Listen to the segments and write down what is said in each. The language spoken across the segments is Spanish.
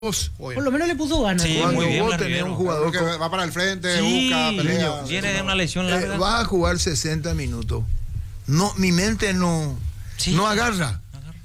Por lo menos le puso ganas. Sí, Cuando muy bien, vos tenés un jugador que va para el frente, sí, busca, pelea. Viene de una lesión larga. vas a jugar 60 minutos. No, mi mente no agarra.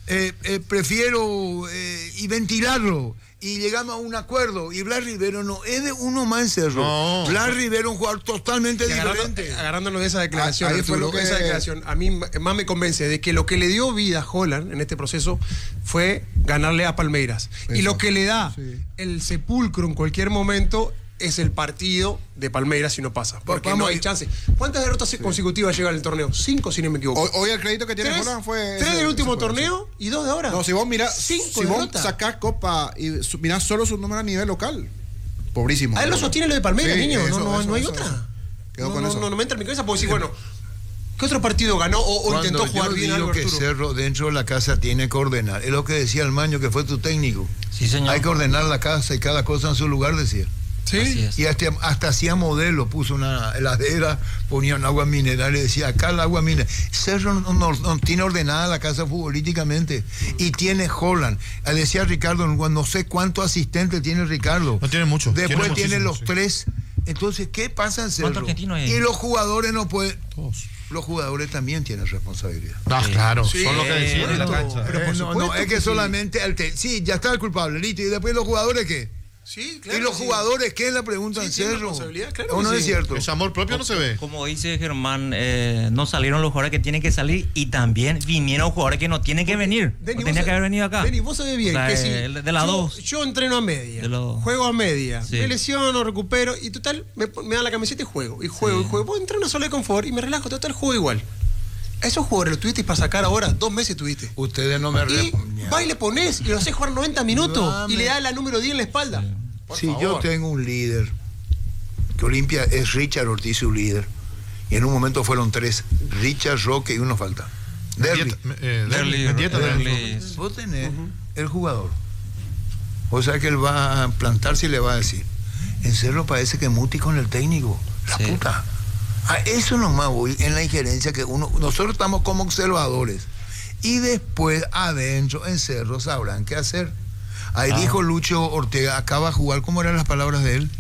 Prefiero y ventilarlo. Y llegamos a un acuerdo. Y Blas Rivero no es de uno más en Cerro. No. Blas Rivero es un jugador totalmente diferente. Agarrándonos de esa declaración, Ahí fue Arturo, lo que- esa declaración a mí más me convence de que lo que le dio vida a Holland en este proceso fue ganarle a Palmeiras. Y lo que le da el sepulcro en cualquier momento es el partido de Palmeiras si no pasa. Porque Vamos no hay a- chance. ¿Cuántas derrotas consecutivas llega el torneo? 5, si no me equivoco. Hoy el crédito que tiene Holland fue... 3 del último torneo y 2 de ahora. No, si vos mirás, 5 si vos derrotas. sacás Copa y mirás solo sus números a nivel local, pobrísimo. A él lo sostiene lo de Palmeiras, Sí, niño. eso, no hay eso. otra. Quedó con eso. No me entra en mi cabeza porque decir, bueno, ¿qué otro partido ganó o intentó Cuando jugar yo bien digo algo que Arturo? Cerro dentro de la casa tiene que ordenar. Es lo que decía el Maño, que fue tu técnico. Sí, señor. Hay que ordenar la casa y cada cosa en su lugar, decía. Sí. Así es. Y hasta hacía modelo, puso una heladera, ponía un agua mineral y decía, acá el agua mineral. Cerro no tiene ordenada la casa futbolísticamente. Y tiene Holland. Decía Ricardo, no sé cuántos asistentes tiene Ricardo. No tiene mucho. Después tiene los sí. 3. Entonces, ¿qué pasa en Cerro? ¿Cuántos argentinos hay? Y los jugadores no pueden... Todos. Los jugadores también tienen responsabilidad. Ah, claro, Sí, son lo que decían en la pero- cancha. pero por No, supuesto es que que sí. solamente... Sí, ya está el culpable, listo. ¿Y después los jugadores qué? Sí, claro. ¿Y los sí. jugadores qué? La pregunta Sí, en tiene Cerro. responsabilidad, claro ¿O que no sí. es cierto? Ese amor propio no se ve. Como dice Germán, no salieron los jugadores que tienen que salir y también vinieron jugadores que no tienen que venir. Denny, No tenía vos que haber venido acá. Denny, vos sabés bien O sea, que si de las dos. yo entreno a media, De los- juego a media, Sí. me lesiono, recupero y total me dan la camiseta y juego. Y juego. Vos entras a una zona de confort y me relajo, total juego igual. A esos jugadores los tuvisteis para sacar ahora, 2 meses tuviste. Ustedes no me Y va y le ponés y lo haces jugar 90 minutos y le das la número 10 en la espalda. Por Si favor. yo tengo un líder, que Olimpia es Richard Ortiz su líder, y en un momento fueron 3, Richard, Roque y uno falta. Derby. Derly. Vos tenés el jugador. O sea que él va a plantarse y le va a decir. En Cerro parece que Muti con el técnico. La Sí. puta. A eso nomás voy en la injerencia que nosotros estamos como observadores. Y después adentro en Cerro sabrán qué hacer. Ahí dijo Lucho Ortega, acaba de jugar, ¿cómo eran las palabras de él?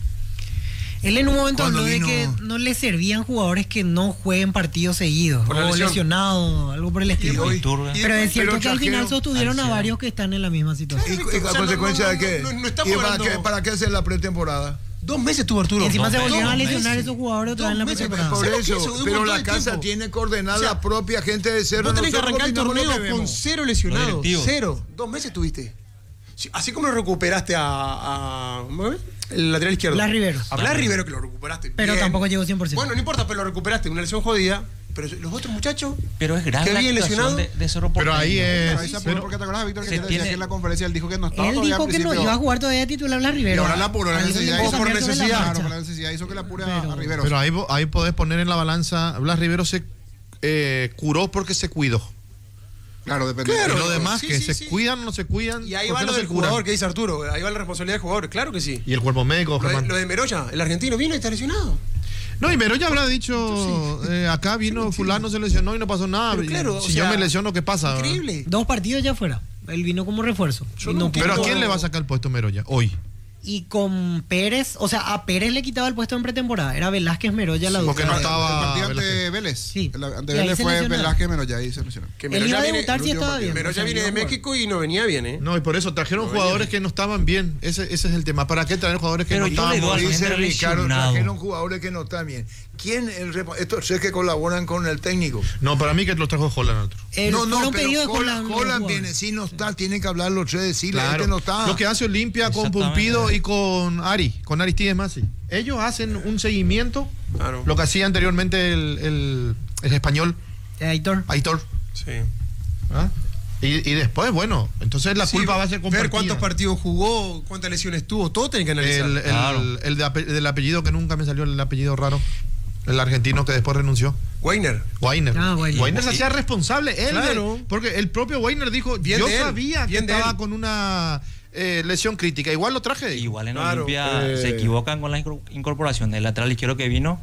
Él en un momento Cuando habló de vino- que no le servían jugadores que no jueguen partidos seguidos, Por la o lesión. lesionados, algo por el estilo. hoy- Iturbe. Pero es cierto pero que al final trajeron- sostuvieron a Ansiedad. varios que están en la misma situación. ¿Y a consecuencia de qué? no estamos ¿Y hablando- para qué hacer la pretemporada? 2 meses tuvo Arturo. Y encima se No, volvieron a no, lesionar meses. esos jugadores otra vez en la 2 meses, pretemporada. Por ¿Sabes lo que eso, es? Un pero montón la de casa tiempo. tiene que ordenar O sea, la propia gente de Cerro. Vos tenés que Nosotros arrancar el opinamos lo torneo que con vemos. 0 Los lesionados. directivos. 0. 2 meses tuviste. Sí, así como lo recuperaste ¿cómo es? El lateral izquierdo. Blas Rivero. A Blas Rivero que lo recuperaste. Pero bien. tampoco llegó 100%. Bueno, no importa, pero lo recuperaste. Una lesión jodida. Pero los otros muchachos. Pero es grave Qué la bien actuación lesionado. de Cerro Pero ahí Porteño. es... Pero ahí se apuró porque te acordás, Víctor, que se te decía tiene- que en la conferencia él dijo que no estaba Él todavía dijo al que no principio. iba a jugar todavía titular Blas Y Rivero. ahora la apuró, la Algo que necesidad le hizo pudo por cambiar sobre la necesidad, marcha. Claro, por la necesidad hizo que la apure a Pero- Rivero. Pero ahí podés poner en la balanza, Blas Rivero se curó porque se cuidó. Claro, depende. Claro. Y lo demás, sí, que sí, se sí. cuidan o no se cuidan. Y ahí ¿por va qué lo no del se curan? jugador que dice Arturo. Ahí va la responsabilidad del jugador. Claro que sí. Y el cuerpo médico, Germán. Lo de Meroya, el argentino vino y está lesionado. No, y Meroya habrá dicho, acá vino fulano, se lesionó y no pasó nada. Pero claro, si o sea, yo me lesiono, ¿qué pasa? Increíble. 2 partidos ya fuera. Él vino como refuerzo. Yo Y no no entiendo. Pero ¿a pudo- quién le va a sacar el puesto Meroya hoy? Y con Pérez, o sea, a Pérez le quitaba el puesto en pretemporada. Era Velázquez Meroya la porque dupla. no estaba El partido ante Velázquez. Vélez. Sí. Ante Y ahí Vélez se fue lesionó. Velázquez, pero ya ahí se lesionó. Que Él iba a Meroya viene, debutar si estaba bien. Meroya O sea, viene de iba a jugar. México y no venía bien, ¿eh? No, y por eso trajeron No, jugadores venía. que no estaban bien. Ese es el tema. ¿Para qué traer jugadores que Pero no yo le estaban doy bien? al Dice gente Ricardo, lesionado. trajeron jugadores que no están bien. ¿Quién? Estos tres que colaboran con el técnico. No, para mí que los trajo Holland otro. Fueron pedidos con la- Holland los viene, jugadores. si no está, tienen que hablar los tres, decirle, Claro. este no está. Lo que hace Olimpia con Exactamente. Pumpido y con Aristides Masi. Ellos hacen un seguimiento, Claro. lo que hacía anteriormente el español, Aitor. Aitor. Sí. ¿Ah? Y después, bueno, entonces la Sí, culpa va a ser compartida. ver cuántos partidos jugó, cuántas lesiones tuvo, todo tiene que analizar. Claro. Del apellido que nunca me salió, el apellido raro. El argentino que después renunció. Weiner. Weiner. Weiner. Se hacía responsable. Él, Claro. porque el propio Weiner dijo, Bien yo de él, sabía que bien de estaba él. con una lesión crítica. Igual lo traje. Igual en Claro, Olimpia se equivocan con la incorporación del lateral izquierdo que vino.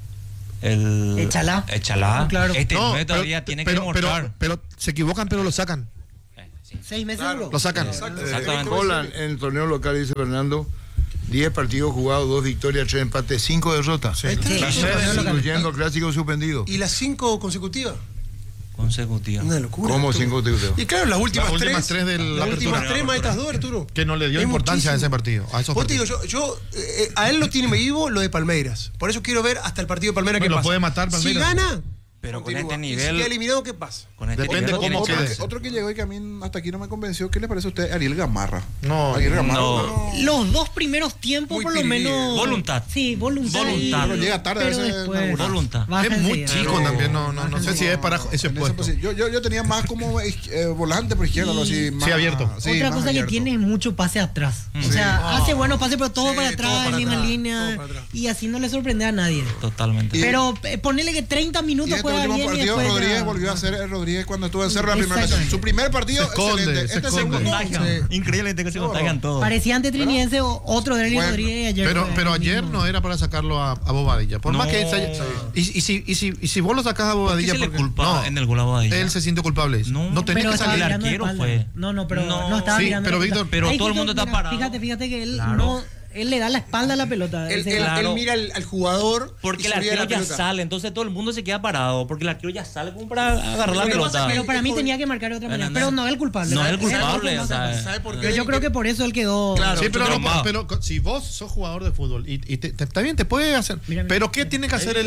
El Echalá. Echalá. Claro. Este No, nueve todavía tiene que demostrar. pero se equivocan, pero lo sacan. Sí. 6 meses Claro. duró. Lo sacan. Exactamente. Holland en el torneo local, dice Fernando, 10 partidos jugados, 2 victorias, 3 empates, 5 derrotas. Sí, Las sí, sedes, sí. incluyendo clásico suspendido. ¿Y las 5 consecutivas? Consecutiva. Una locura. ¿Cómo Arturo. 5 consecutivos? Y claro, las últimas tres de la Las últimas apertura. 3 más estas 2, Arturo. Que no le dio Es importancia a ese muchísimo. partido. A esos Vos te partidos. digo, a él lo tiene vivo lo de Palmeiras. Por eso quiero ver hasta el partido de Palmeiras Bueno, qué pasa. puede matar Palmeiras. Si gana, Pero con continúa. este Y si nivel- queda eliminado, ¿qué pasa? Con este Depende nivel tiene cómo quede. chance. Otro que llegó y que a mí hasta aquí no me convenció, ¿qué le parece a usted? Ariel Gamarra. No, Ariel Gamarra. no. Los 2 primeros tiempos, Muy por lo piriri, menos. Voluntad. Sí, voluntad. Voluntad. Pero llega tarde a pero veces después en alguna- Voluntad. baja es muy enseguida. chico también. No sé si es para ese En esa puesto. posición. Yo tenía más como volante por izquierda, algo así. Más, abierto. sí, Otra más cosa abierto. que tiene es mucho pase atrás. O Sí. sea, hace buenos pases, pero todo Sí, para todo atrás, para en misma atrás, línea. todo para atrás. Y así no le sorprende a nadie. Totalmente. Pero ponele que 30 Y minutos este juega último bien y partido, después Rodríguez ya- volvió a ser Rodríguez cuando estuvo en Cerro la primera Exactamente. ocasión. Su primer partido, Se esconde, excelente. se Este esconde. segundo, Contagian. Increíble que se contagian todos. Parecía ante Trinidense otro de Bueno, Rodríguez ayer. Pero fue el ayer mismo. no era para sacarlo a Bobadilla. Por más No. que y si vos lo sacás a ¿Por qué Bobadilla, se le porque- culpa no, en el gol a Bobadilla? él se siente culpable. de eso. No, No tenía Pero que estaba salir. el mirando de arquero espalda. fue. No, pero No. no estaba Sí, mirando. pero la Víctor, pelota. pero Ahí todo el justo, mundo está mira, parado. Fíjate que él Claro. él le da la espalda a la pelota. Él, Él Claro. él mira al jugador. Porque y el se olvida de arquero la ya pelota. sale, entonces todo el mundo se queda parado, porque el arquero ya sale como para agarrar la Lo que pasa pelota. es que- Pero para mí tenía que marcar de otra manera. ¿Entendés? Pero no es el culpable. No es el ¿Sabes? culpable, o sea, ¿Sabe por qué? Pero yo creo que por eso él quedó. Claro. Sí, pero, traumado. pero si vos sos jugador de fútbol y está bien, te puede hacer. Mira, Pero ¿qué tiene que hacer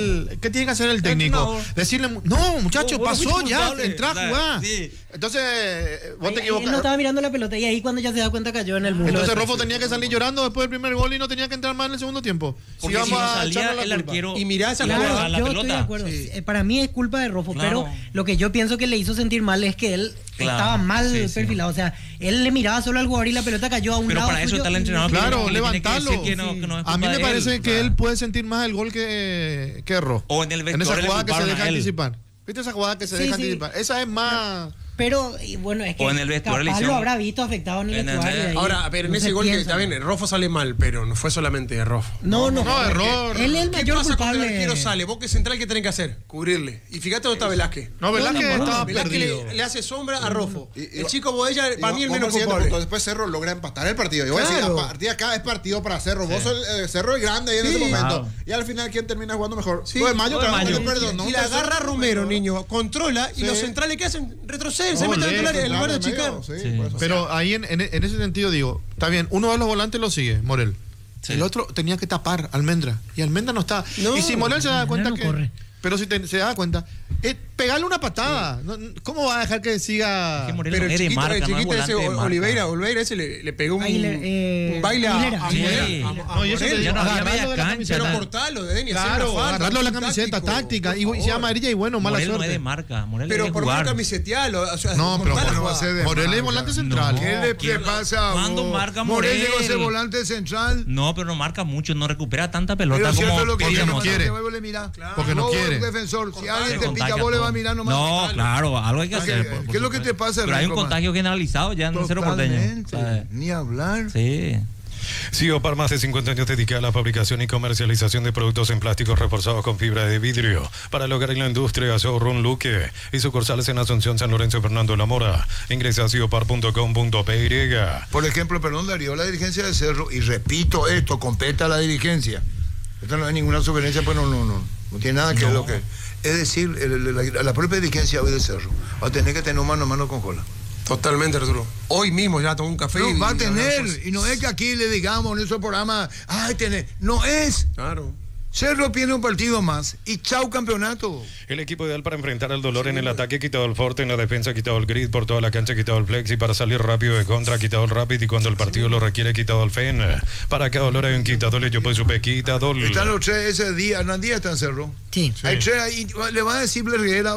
el técnico? entrenador. Decirle, no, muchacho, Vos pasó fuiste ya, culpable. entrá a O sea, jugar. sí. Entonces, vos te Él no equivocas. estaba mirando la pelota y ahí cuando ya se da cuenta cayó en el muslo. Entonces de- Rofo tenía que salir llorando después del primer gol y no tenía que entrar más en el segundo tiempo. Porque vamos si no a salía echarle la el culpa. arquero Y mirá esa Claro, jugada. a la yo pelota. estoy de acuerdo. Sí. Para mí es culpa de Rofo, Claro. pero lo que yo pienso que le hizo sentir mal es que él Claro, estaba mal sí, sí. perfilado. O sea, él le miraba solo al jugador y la pelota cayó a un Pero lado. para eso suyo está el y- entrenador. Claro, que le tiene que levantalo. decir que no, que no es A mí culpa me de parece él. que él puede sentir más el gol que Erro. O en el esa vector le jugada que se culparon deja a él. anticipar. ¿Viste esa jugada que se Sí, deja sí. anticipar? Esa es más. Pero y bueno, es que O en el vestuario le capaz hicieron- lo habrá visto afectado en el En el- vestuario. y ahí Ahora, a ver, en no ese se gol que piensa. está bien, Rofo sale mal, pero no fue solamente de Rofo. No, error. Él es el ¿Qué mayor pasa cuando el culpable. arquero sale? ¿Vos qué central qué tenés que hacer? Cubrirle. Y fíjate dónde está Velázquez. No, Velázquez no, estaba Velázquez perdido. le hace sombra a Rofo. Y- El chico Bodella, para mí, el vamos menos al siguiente culpable. punto. Después Cerro logra empatar el partido. Yo voy a decir, Claro. a partir de acá es partido para Cerro. Vos sos Cerro es grande ahí en Sí. ese momento. Claro. Y al final, ¿quién termina jugando mejor? Sí. Lo de Mayo, Lo de claro, Mayo. pero perdón. Y la agarra Romero, niño. Controla y Sí. los centrales, ¿qué hacen? Retroceden, se No, meten dentro del área en lugar de Claro, achicar. medio, sí, Sí. por eso. Pero ahí en ese sentido digo, está bien, uno de los volantes lo sigue, Morel. Sí. El otro tenía que tapar Almendra. Y Almendra no está. No, y si Morel se da cuenta Almendra no que. corre. Pero si se da cuenta, pegarle una patada. ¿Cómo va a dejar que siga? Que Morel Pero no el es de chiquito, marca, el no es chiquito ese, volante de marca. Oliveira ese le pegó un, Aguilera, un baile Aguilera. a Sí. No, y eso te Morel. digo, Ya no había agarrarlo media de la cancha, camiseta. Pero nada. cortalo de Denis, Claro, agarrarlo de la camiseta, táctica. Y si amarilla y bueno, mala Morel no es suerte. de marca, Morel Pero es de por jugar. más camisetealo. O sea, No, pero cortala, no va a jugada. ser de Morel es marca. volante central. No. ¿Qué le ¿quién- pasa a ¿Cuándo vos? marca Morel Morel? llegó a ser volante central. No, pero no marca mucho, no recupera tanta pelota Pero cierto como es lo que porque dice, no quiere. Vos le mirás. Porque no Vos, quiere. defensor, si alguien te Se pica, contagia vos le todo. vas a mirar nomás. No, claro, algo hay que hacer. por ¿Qué es lo que supuesto. te pasa, Pero hay un Rico, contagio generalizado ya en el Cerro Porteño. Totalmente. ¿sabes? Ni hablar. Sí. Siopar, más de 50 años dedicada a la fabricación y comercialización de productos en plásticos reforzados con fibra de vidrio para el hogar y la industria. Showroom Luque y sucursales en Asunción, San Lorenzo y Fernando de la Mora. Ingresa a siopar.com.py. Por ejemplo, perdón, Darío, la dirigencia de Cerro, y repito esto, compete a la dirigencia. Esto no es ninguna sugerencia, pues no tiene nada que ver lo que. Es decir, la propia dirigencia hoy de Cerro va a tener que tener un mano a mano con Jola. Totalmente, Arturo. Hoy mismo ya tomó un café. No, y va a hablamos. tener, y no es que aquí le digamos en esos programas, ay, tener. No es. Claro. Cerro pierde un partido más y chau campeonato. El equipo ideal para enfrentar el dolor en el ataque, quitado el forte, en la defensa, quitado el grid, por toda la cancha, quitado el flex, y para salir rápido de contra, quitado el rapid, y cuando el partido lo requiere, quitado el fen. Para cada dolor hay un quitador, yo pues supe quitador. Están los tres ese día, Hernán Díaz está en Cerro. Sí. Hay tres ahí, le va a decir Rivera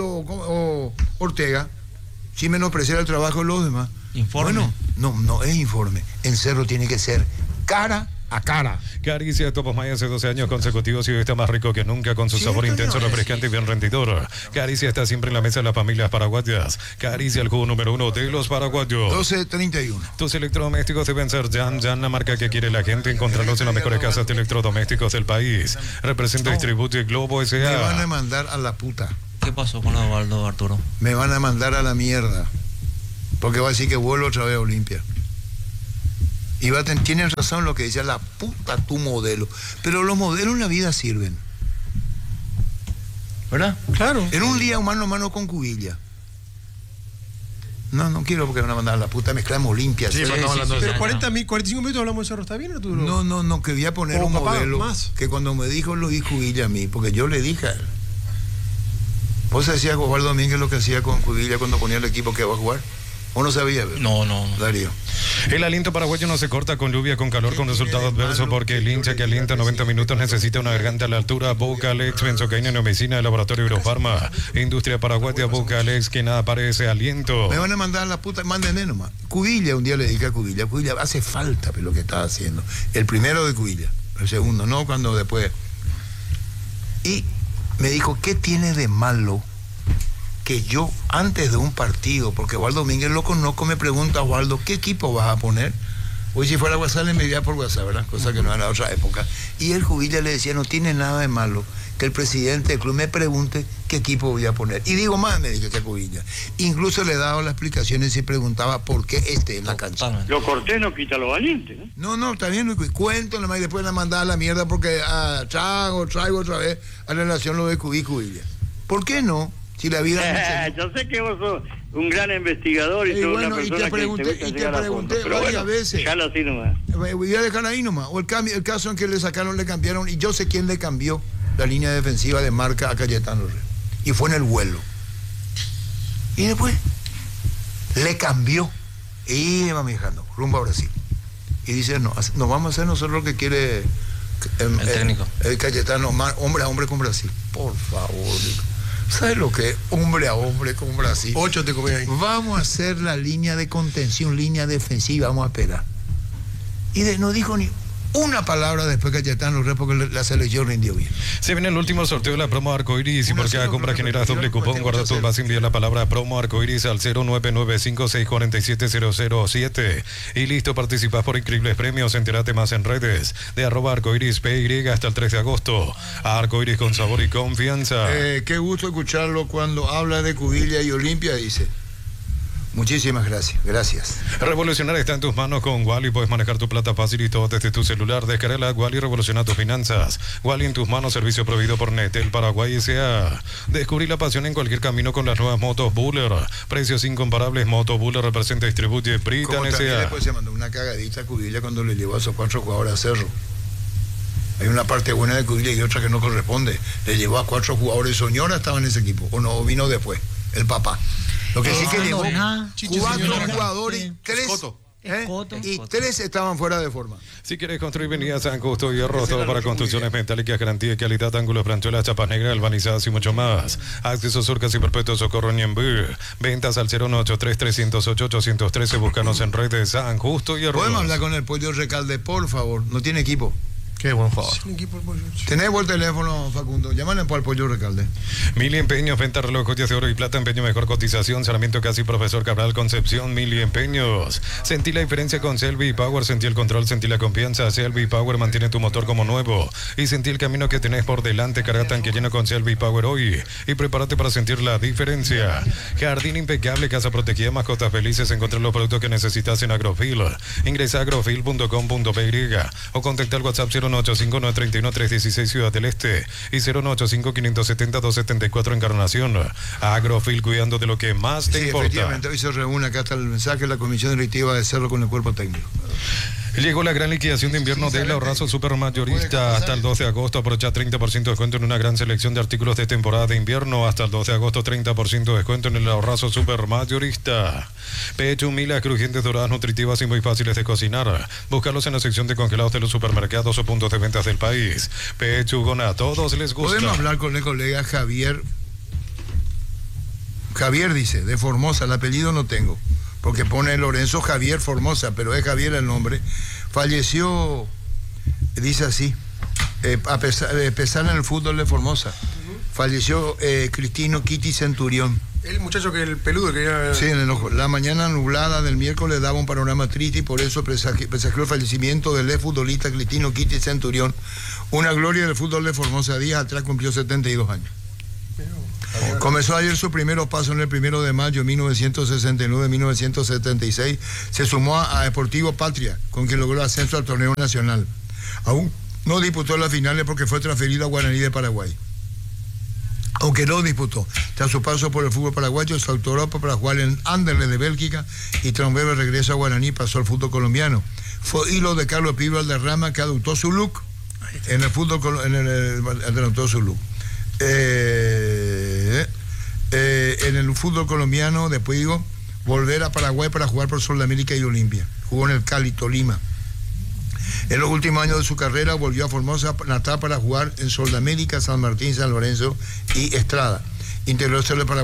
o Ortega, sin menospreciar el trabajo de los demás. Informe. Bueno, no es informe. En Cerro tiene que ser cara a cara. Caricia Topos Maya hace 12 años consecutivos y hoy está más rico que nunca con su Sí, sabor esto intenso, no es. refrescante y bien rendidor. Caricia está siempre en la mesa de las familias paraguayas. Caricia, el jugo número 1 de los paraguayos. 12:31. Tus electrodomésticos deben ser Jan, la marca que quiere la gente. Encontrarlos en las mejores casas de electrodomésticos del país. Representa Distribuye Globo Me van a S.A. mandar a la puta. ¿Qué pasó con Osvaldo, Arturo? Me van a mandar a la mierda. Porque va a decir que vuelvo otra vez a Olimpia. Y tienen razón lo que dice, la puta tu modelo. Pero los modelos en la vida sirven. ¿Verdad? Claro. En un día mano a mano con Cubilla. No quiero porque van a mandar a la puta, mezclamos Olimpia. Sí, estamos hablando de Pero eso. 45 minutos hablamos de Cerro, ¿está bien, Arturo? No, que voy a poner O un capaz modelo más. que cuando me dijo Luis Cubilla a mí, porque yo le dije a él. ¿Vos decías Osvaldo Domínguez lo que hacía con Cubilla cuando ponía el equipo que va a jugar? ¿O no sabía? No. Darío. El aliento paraguayo no se corta con lluvia, con calor, con resultado adverso, porque el hincha que alienta 90 minutos necesita una garganta a la altura. Vocalex, benzocaína neomicina, del laboratorio Eurofarma. Industria paraguaya, Vocalex, que nada parece aliento. Me van a mandar a la puta, mándenme nomás. Cubilla, un día le dije a Cubilla, hace falta lo que está haciendo. El primero de Cubilla, el segundo, no cuando después. Y me dijo, ¿qué tiene de malo que yo antes de un partido, porque Osvaldo Domínguez lo conozco, me pregunta, Osvaldo, ¿qué equipo vas a poner? Hoy si fuera WhatsApp le enviaría por WhatsApp, ¿verdad? Cosa que no era otra época. Y el Cubilla le decía, no tiene nada de malo que el presidente del club me pregunte qué equipo voy a poner. Y digo más, me dice que Cubilla. Incluso le he dado las explicaciones y preguntaba por qué en la cancha. Totalmente. Lo cortés no quita lo valiente, ¿no? No, está bien, Luis, cuento nomás y después la mandaba a la mierda porque traigo otra vez a relación lo de Cubilla. ¿Por qué no? Si la vida Yo sé que vos sos un gran investigador y sos bueno, una persona que te gusta llegar a fondo, pero varias bueno, veces. dejalo así nomás. Voy a dejar ahí nomás. O el caso en que le cambiaron, y yo sé quién le cambió la línea defensiva de marca a Cayetano Rey. Y fue en el vuelo. Y después le cambió. Y va viajando, rumbo a Brasil. Y dice, no, nos vamos a hacer nosotros lo que quiere el técnico. El Cayetano, hombre a hombre con Brasil. Por favor, digo. ¿Sabes lo que es hombre a hombre con Brasil? 8 te comí ahí. Vamos a hacer la línea de contención, línea defensiva, vamos a esperar. Y no dijo ni una palabra después que Cayetano Rey porque la selección rindió bien. Se viene el último sorteo de la promo Arcoiris y por cada compra generas doble cupón. Guarda tu vas a enviar la palabra promo Arcoiris al 0995647007 y listo, participas por increíbles premios. Entérate más en redes de @arcoirispy hasta el 3 de agosto. Arcoiris con sabor y confianza. Qué gusto escucharlo cuando habla de Cubilla y Olimpia, dice. Muchísimas gracias. Revolucionar está en tus manos con Wally. Puedes manejar tu plata fácil y todo desde tu celular. Descarga la Wally y revoluciona tus finanzas. Wally en tus manos, servicio proveído por Netel Paraguay S.A. Descubrí la pasión en cualquier camino con las nuevas motos Buller. Precios incomparables. Moto Buller representa y distribuye Britan Como también S.A. después se mandó una cagadita a Cubilla cuando le llevó a esos 4 jugadores a Cerro. Hay una parte buena de Cubilla y otra que no corresponde. Le llevó a 4 jugadores. Soñora estaba en ese equipo. O no, vino después. El papá. Lo que sí que llevó 4 jugadores, 3 y 3 estaban fuera de forma. Si quieres construir, venía a San Justo y Hierro, todo para construcciones metálicas, garantía de calidad, ángulos, planchuelas, chapas negras, albanizadas y mucho más. Acceso Surcas y Perpetuo Socorro Ñembú. Ventas al 0183-308-813. Búscanos en redes San Justo y Hierro. ¿Podemos hablar con el Pollo Recalde, por favor? No tiene equipo. Qué buen favor. ¿Tenés por teléfono, Facundo? Llámale al Pollo Recalde. Mili Empeños, venta reloj, joyas de oro y plata, empeño mejor cotización, Sarmiento Casi, Profesor Cabral, Concepción, Mili Empeños. Sentí la diferencia con Selvi Power, sentí el control, sentí la confianza. Selvi Power mantiene tu motor como nuevo y sentí el camino que tenés por delante. Carga tanque lleno con Selvi Power hoy y prepárate para sentir la diferencia. Jardín impecable, casa protegida, mascotas felices. Encontrar los productos que necesitas en Agrofil. Ingresa a agrofil.com.py o contacta al WhatsApp 095-931-316 Ciudad del Este y 095-570-274 Encarnación. Agrofil, cuidando de lo que más te importa. Efectivamente, hoy se reúne, acá está el mensaje de la Comisión Directiva de Cerro con el cuerpo técnico. Llegó la gran liquidación de invierno de La Ahorrazo Supermayorista. Hasta el 12 de agosto aprovecha 30% de descuento en una gran selección de artículos de temporada de invierno. Hasta el 12 de agosto 30% de descuento en el Ahorrazo Supermayorista. Pecho, milas crujientes, doradas, nutritivas y muy fáciles de cocinar. Búscalos en la sección de congelados de los supermercados o puntos de ventas del país. Pechugón, a todos les gusta. Podemos hablar con el colega Javier. Javier dice, de Formosa, el apellido no tengo, porque pone Lorenzo Javier Formosa, pero es Javier el nombre. Falleció, dice así, a pesar en el fútbol de Formosa. Falleció Cristino Kitty Centurión. El muchacho que el peludo que ya... Sí, en el ojo. La mañana nublada del miércoles daba un panorama triste y por eso presagió el fallecimiento del futbolista Cristino Kitty Centurión. Una gloria del fútbol de Formosa. Días atrás cumplió 72 años. Comenzó ayer su primer paso en el 1 de mayo de 1969-1976. Se sumó a Deportivo Patria, con quien logró ascenso al torneo nacional. Aún no disputó las finales porque fue transferido a Guaraní de Paraguay. Aunque no disputó. Tras su paso por el fútbol paraguayo, se autorizó para jugar en Anderlecht de Bélgica y tras un breve regreso a Guaraní pasó al fútbol colombiano. Fue hilo de Carlos Pío Valderrama, que adoptó su look en el fútbol, adoptó su look. En el fútbol colombiano, después volver a Paraguay para jugar por Sudamérica y Olimpia. Jugó en el Cali, Tolima. En los últimos años de su carrera volvió a Formosa Natal para jugar en Sudamérica, San Martín, San Lorenzo y Estrada. Integró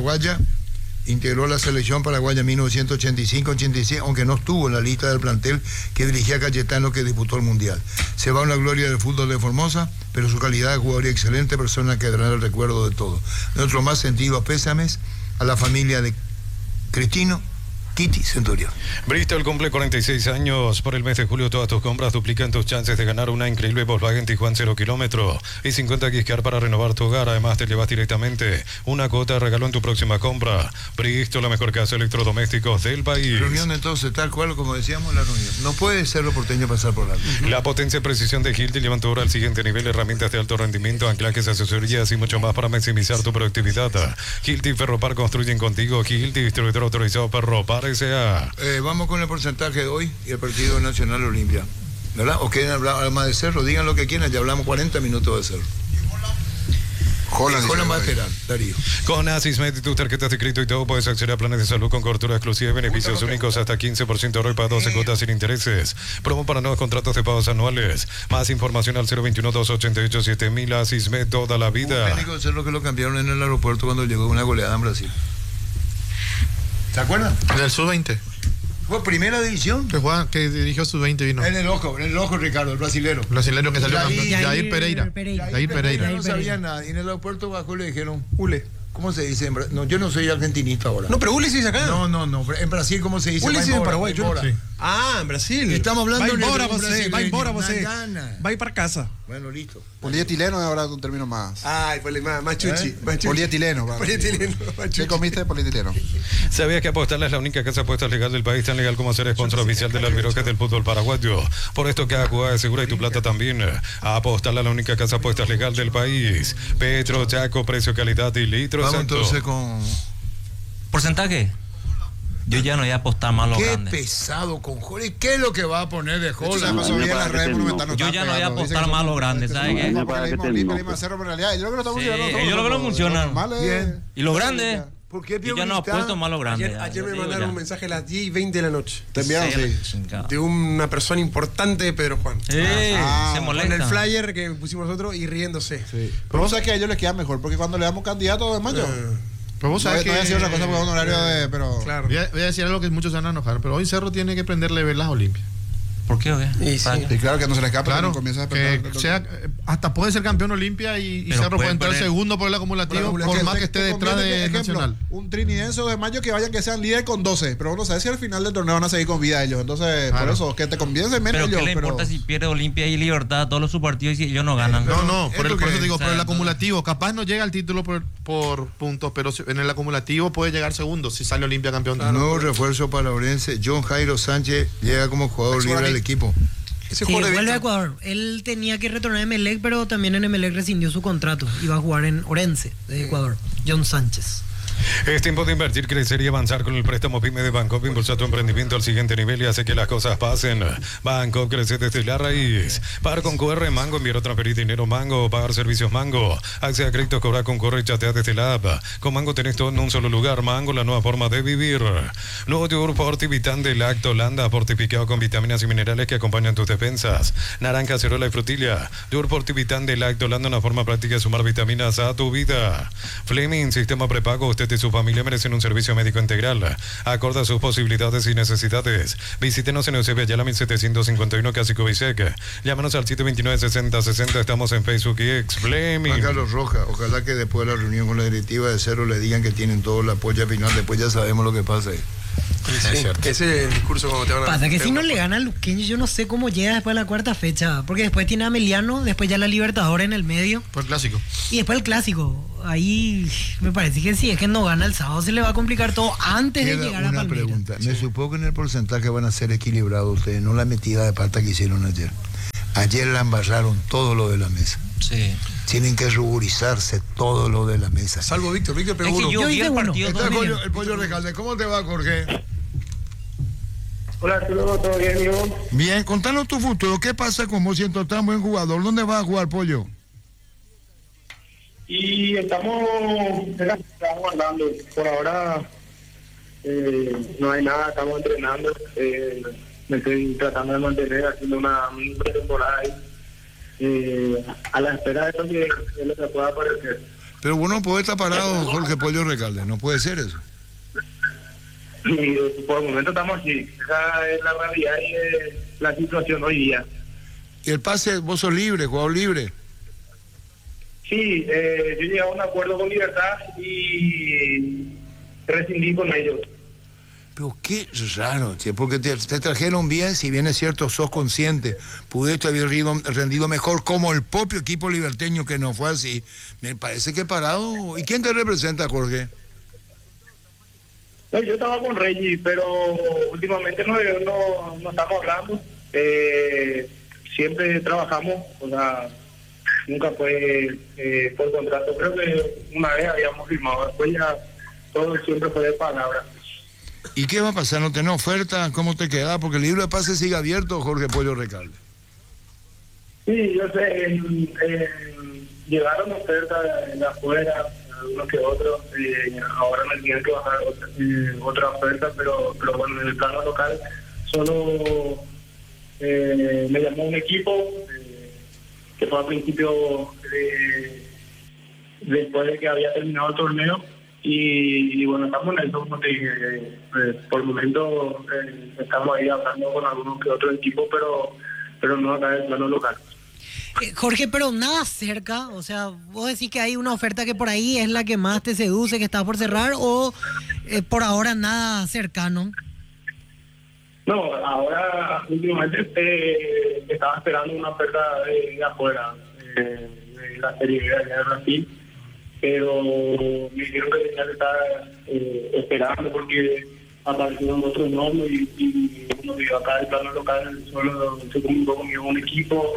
la selección paraguaya en 1985-86, aunque no estuvo en la lista del plantel que dirigía Cayetano, que disputó el Mundial. Se va a una gloria del fútbol de Formosa, pero su calidad de jugador y excelente persona quedará en el recuerdo de todos. Nuestro más sentido pésames a la familia de Cristino Titi Centurión. Bristol cumple 46 años. Por el mes de julio todas tus compras duplican tus chances de ganar una increíble Volkswagen Tiguan 0 kilómetro y 50 gift para renovar tu hogar. Además te llevas directamente una cuota de regalo en tu próxima compra. Bristol, la mejor casa de electrodomésticos del país. Reunión entonces, tal cual como decíamos, la reunión. No puede ser lo porteño pasar por alto. La potencia y precisión de Hilti llevan tu obra al siguiente nivel. Herramientas de alto rendimiento, anclajes, asesorías y mucho más para maximizar tu productividad. Hilti Ferropar construyen contigo. Hilti, distribuidor autorizado Ferropar S.A. Vamos con el porcentaje de hoy y el partido Nacional Olimpia, ¿verdad? ¿O quieren hablar más de Cerro? Digan lo que quieran, ya hablamos 40 minutos de Cerro. Holland va a esperar, Darío. Con Asismed y tus tarjetas de crédito y todo puedes acceder a planes de salud con cobertura exclusiva y beneficios únicos hasta 15% ahorro y para 12 cuotas sin intereses. Promo para nuevos contratos de pagos anuales. Más información al 021-288-7000. Asismed toda la vida. Un técnico de Cerro que lo cambiaron en el aeropuerto cuando llegó una goleada en Brasil. ¿Se acuerdan? Del sub-20. Fue primera división. Que dirigió sub-20 vino. En el ojo, Ricardo, el brasilero. Brasilero que salió campeón. Jair Pereira. Jair Pereira. No sabía nada. Y en el aeropuerto bajó y le dijeron, Ule. ¿Cómo se dice? No, yo no soy argentinista ahora. No, pero Ule se dice acá. No. En Brasil, ¿cómo se dice? Ule se dice en Paraguay. Sí. Ah, en Brasil. Estamos hablando Va embora de Va a ir para casa. Bueno, listo. Polietileno es ahora un término más. Ay, más chuchi. Polietileno. ¿Qué comiste de polietileno? ¿Sabías que Apostarla es la única casa de apuestas legal del país, tan legal como ser sponsor oficial del Albiroque del fútbol paraguayo? Por esto cada jugada es segura y tu plata también. Apostarla, la única casa de apuestas legal del país. Petro, Chaco, precio, calidad y litro. Vamos exacto. entonces con... ¿Porcentaje? Yo ya no voy a apostar más a lo Qué grande. pesado con Holland. ¿Qué es lo que va a poner de Holland? pasó bien la red Yo ya no voy a apostar más a lo grande, ¿sabes qué? Yo creo Ellos lo que no funcionan. Bien. Y lo grande, ¿Por qué yo ya no apuesto más a lo grande. Ayer me mandaron un mensaje a las 10:20 de la noche. ¿Te enviaron? Sí. De una persona importante de Pedro Juan. Sí, se Con molesta. el flyer que pusimos nosotros y riéndose. Sí. Pero vos sabés que a ellos les queda mejor, porque cuando le damos candidato de mayo. Pero vos sabés No voy a decir otra cosa porque es un horario de. Pero. Claro. Voy a decir algo que muchos se van a enojar, pero hoy Cerro tiene que prenderle velas a Olimpia. ¿Por qué o qué? Y sí. Y claro que no se le escapa, Claro, pero comienza a que despertar. hasta puede ser campeón Olimpia y Pero Cerro puede puede entrar perder. segundo por el acumulativo, por más que esté detrás de Nacional. Un trinidense de mayo que vayan que sean líder con 12, pero uno sabe si al final del torneo van a seguir con vida ellos. Entonces, Claro. por eso, que te conviene menos Pero ellos. ¿qué le importa si pierde Olimpia y Libertad todos los partidos y ellos no ganan? No, por eso digo, o sea, por el no- acumulativo. Capaz no llega al título por puntos, pero en el acumulativo puede llegar segundo si sale Olimpia campeón. Nuevo refuerzo para Orense. John Jairo Sánchez llega como jugador libre del equipo. Ese Sí, jugador de vuelve a Víctor. Ecuador. Él tenía que retornar a Emelec, pero también en Emelec rescindió su contrato. Iba a jugar en Orense, de Ecuador. John Sánchez. Es tiempo de invertir, crecer y avanzar con el préstamo PYME de Bancopp. Impulsa tu emprendimiento al siguiente nivel y hace que las cosas pasen. Bancopp crece desde la raíz. Pagar con QR Mango, enviar o transferir dinero Mango, pagar servicios Mango. Accede a créditos, cobrar con QR y chatea desde la app. Con Mango tenés todo en un solo lugar. Mango, la nueva forma de vivir. Nuevo yogur Fortivitan de Lactolanda, fortificado con vitaminas y minerales que acompañan tus defensas. Naranja, acerola y frutilla. Yogur Fortivitan de Lactolanda, una forma práctica de sumar vitaminas a tu vida. Fleming, sistema prepago. Usted y su familia merecen un servicio médico integral. Acorde a sus posibilidades y necesidades. Visítenos en Eusebio Ayala 1751 Casico Bisec. Llámanos al 729-6060. Estamos en Facebook y X. Fleming. Juan Carlos Rojas, ojalá que después de la reunión con la directiva de Cerro le digan que tienen todo el apoyo al final. Después ya sabemos lo que pasa ahí. Sí, ese es el discurso cuando te van a... Pasa que si no le gana a Luqueño, yo no sé cómo llega después de la cuarta fecha. Porque después tiene a Meliano, después ya la Libertadores en el medio. Por el clásico. Y después el clásico. Ahí me parece que si es que no gana el sábado, se le va a complicar todo antes de Queda llegar a una Palmeiras. pregunta. Me supongo que en el porcentaje van a ser equilibrados ustedes, no la metida de pata que hicieron ayer. Ayer la embarraron todo lo de la mesa. Sí. Tienen que ruborizarse todo lo de la mesa. Salvo Víctor pegó Es que uno. yo vi hice el uno. partido Está todo el bien. pollo Recalde. ¿Cómo te va, Jorge? Hola, ¿todo bien, amigo? Bien, contanos tu futuro. ¿Qué pasa con vos siendo tan buen jugador? ¿Dónde vas a jugar, Pollo? Y estamos guardando. Por ahora no hay nada, estamos entrenando. Me estoy tratando de mantener haciendo una pretemporada ahí. A la espera de lo que pueda aparecer. Pero vos no podés estar parado, Jorge Pollo Recalde. No puede ser eso. Y por el momento estamos así. Esa es la realidad y la situación hoy día. ¿Y el pase, vos sos libre, jugador libre? Sí, yo llegué a un acuerdo con Libertad y rescindí con ellos. Pero qué raro, che, porque te trajeron bien, si bien es cierto, sos consciente, pudiste haber rendido mejor como el propio equipo liberteño que no fue así. Me parece que parado. ¿Y quién te representa, Jorge? No, yo estaba con Reggie, pero últimamente no estamos hablando. Siempre trabajamos, o sea, nunca fue por contrato. Creo que una vez habíamos firmado, después ya todo siempre fue de palabra. ¿Y qué va a pasar? ¿No tenés oferta? ¿Cómo te queda? Porque el libro de pase sigue abierto, Jorge Pollo Recalde. Sí, yo sé, llegaron ofertas de afuera, algunos que otros, ahora me tienen que bajar otra oferta, pero bueno, en el plano local solo me llamó un equipo que fue a principio después de que había terminado el torneo y bueno, estamos en eso, como te dije, por el momento estamos ahí hablando con algunos que otros equipos, pero no acá en el plano local. Jorge, pero nada cerca, o sea, vos decís que hay una oferta que por ahí es la que más te seduce, que está por cerrar, o por ahora nada cercano. No, ahora últimamente estaba esperando una oferta de afuera, de la Serie B allá de Brasil, pero me dijeron que tenía que estar esperando porque aparecieron otros nombres y uno que acá el plano local solo se comunicó conmigo un equipo.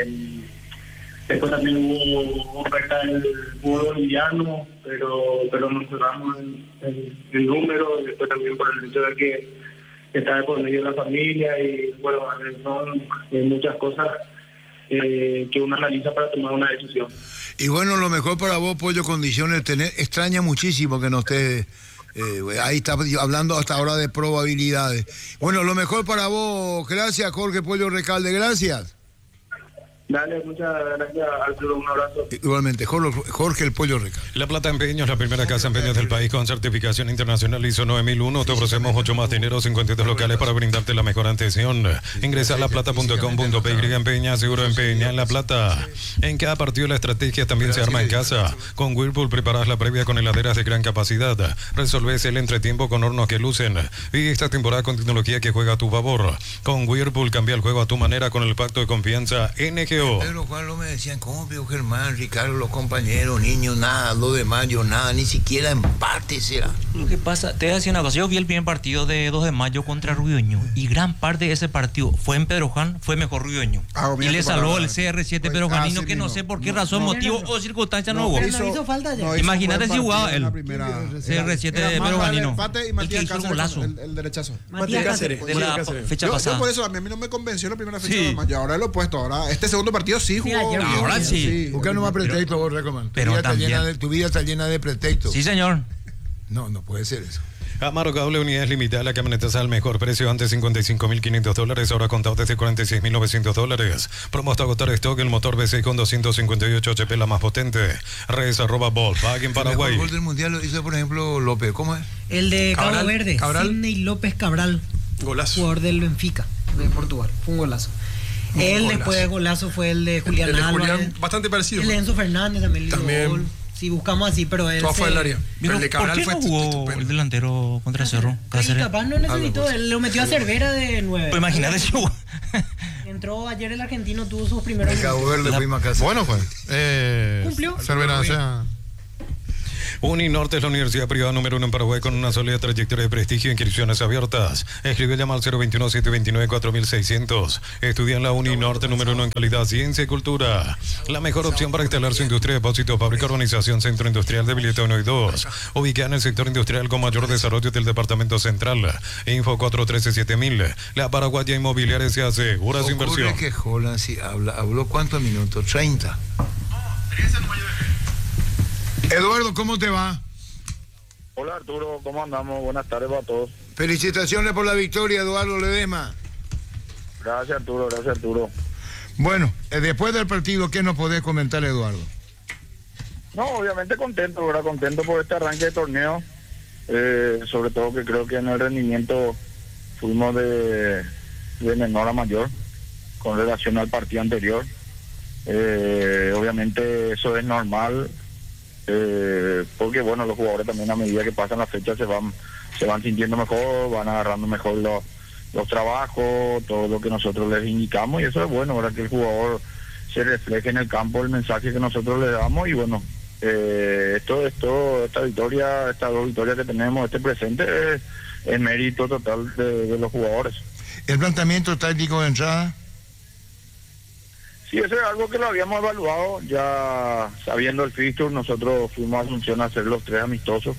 Después también hubo oferta del fútbol boliviano, pero nos cerramos el número, después también por el hecho de que está por medio de la familia y bueno, son muchas cosas que uno analiza para tomar una decisión. Y bueno, lo mejor para vos, Pollo, condiciones tener. Extraña muchísimo que no estés ahí está hablando hasta ahora de probabilidades. Bueno, lo mejor para vos. Gracias, Jorge Pollo Recalde. Gracias. Dale, muchas gracias, Arturo. Un abrazo. Igualmente, Jorge el Pollo Recalde. La Plata Empeños, la primera casa empeños del país con certificación internacional ISO 9001. Te ofrecemos 8 más dinero, 52 locales para brindarte la mejor atención. Ingresa a laplata.com.py, empeña, seguro empeña en La Plata. En cada partido la estrategia también se arma en casa. Con Whirlpool preparas la previa con heladeras de gran capacidad. Resolves el entretiempo con hornos que lucen. Y esta temporada con tecnología que juega a tu favor. Con Whirlpool cambia el juego a tu manera con el pacto de confianza NGO. Pedro Juan me decían, ¿cómo vio Germán, Ricardo, los compañeros, niños, nada, 2 de mayo, nada, ni siquiera empate será? Lo que pasa, te voy a decir una cosa, yo vi el primer partido de 2 de mayo contra Ruidoño y gran parte de ese partido fue en Pedro Juan, fue mejor Ruidoño. Y le salvó el CR7 Pedro Juanino, que no sé por qué razón, motivo o circunstancia no hubo. Pero no hizo falta ya. Imagínate si jugaba él. CR7 de Pedro Juanino. Empate y El que Matías hizo el Cáceres, golazo. el derechazo. Matías Cáceres. De la fecha Yo pasada. por eso a mí no me convenció la primera fecha Sí. de mayo. Ahora lo he puesto. Ahora este segundo partido sí jugó. ayer jugó. Ahora sí. Busca nomás pretexto, vos, Recomán. Pero también. Tu vida está llena de pretextos. Sí, señor. No puede ser eso. Amaro Cable, unidades limitadas, la camioneta al mejor precio, antes $55.500, ahora contado desde $46.900. Promo hasta agotar stock, el motor V6 con 258 HP, la más potente. Res @Volkswagen Paraguay. El gol del mundial lo hizo, por ejemplo, López. ¿Cómo es? El de Cabo Cabral, Verde, Cabral. Sidney López Cabral, Golazo. jugador del Benfica, de Portugal. Fue un golazo. Después de golazo fue el de Julián El de Álvarez. Julián, bastante parecido. El de Enzo Fernández también le hizo También. gol. si buscamos así, pero él Todo fue el área. Pero, El de ¿por Cabral qué fue no jugó estupendo. el delantero contra Cerro? Y Cáceres. capaz no necesitó, él lo metió a Cervera de 9. Pues imagínate yo. Entró ayer el argentino, tuvo sus primeros El Cabo minutos. Verde fuimos a casa. Bueno, pues. Cumplió. Cervera, o sea, Uninorte es la universidad privada número 1 en Paraguay con una sólida trayectoria de prestigio e inscripciones abiertas. Escribe llama al 021-729-4600. Estudia en la Uninorte número 1 en calidad, ciencia y cultura. La mejor opción para instalar su industria, depósito, fábrica, urbanización, centro industrial de Villeta 1 y 2. Ubicada en el sector industrial con mayor desarrollo del departamento central. Info 413-7000. La Paraguaya Inmobiliaria se asegura su inversión. Ocurre que Holland sí habló ¿cuántos minutos? 30. Eduardo, ¿cómo te va? Hola Arturo, ¿cómo andamos? Buenas tardes para todos. Felicitaciones por la victoria, Eduardo Ledesma. Gracias Arturo, gracias Arturo. Bueno, después del partido, ¿qué nos podés comentar, Eduardo? No, obviamente contento, ¿verdad? Contento por este arranque de torneo. Sobre todo que creo que en el rendimiento fuimos de menor a mayor con relación al partido anterior. Obviamente eso es normal. Porque bueno, los jugadores también a medida que pasan las fechas se van sintiendo mejor, van agarrando mejor los trabajos, todo lo que nosotros les indicamos, y eso es bueno, ¿verdad? Que el jugador se refleje en el campo el mensaje que nosotros le damos. Y bueno, esta victoria, estas dos victorias que tenemos, este presente es mérito total de los jugadores. ¿El planteamiento táctico de entrada? Sí, eso es algo que lo habíamos evaluado, ya sabiendo el fixture, nosotros fuimos a Asunción a hacer los 3 amistosos,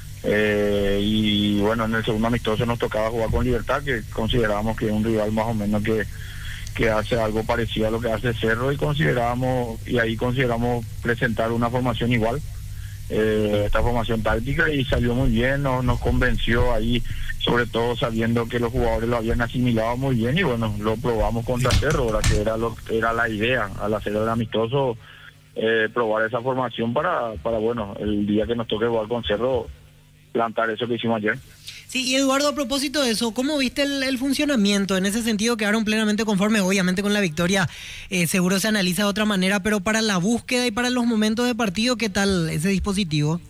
y bueno, en el segundo amistoso nos tocaba jugar con Libertad, que considerábamos que es un rival más o menos que hace algo parecido a lo que hace Cerro, y ahí consideramos presentar una formación igual, esta formación táctica, y salió muy bien, nos convenció ahí, sobre todo sabiendo que los jugadores lo habían asimilado muy bien, y bueno, lo probamos contra Cerro, ¿verdad? Que era la idea al hacer el amistoso, probar esa formación para bueno, el día que nos toque jugar con Cerro, plantar eso que hicimos ayer. Sí, y Eduardo, a propósito de eso, ¿cómo viste el funcionamiento? En ese sentido quedaron plenamente conformes, obviamente con la victoria seguro se analiza de otra manera, pero para la búsqueda y para los momentos de partido, ¿qué tal ese dispositivo?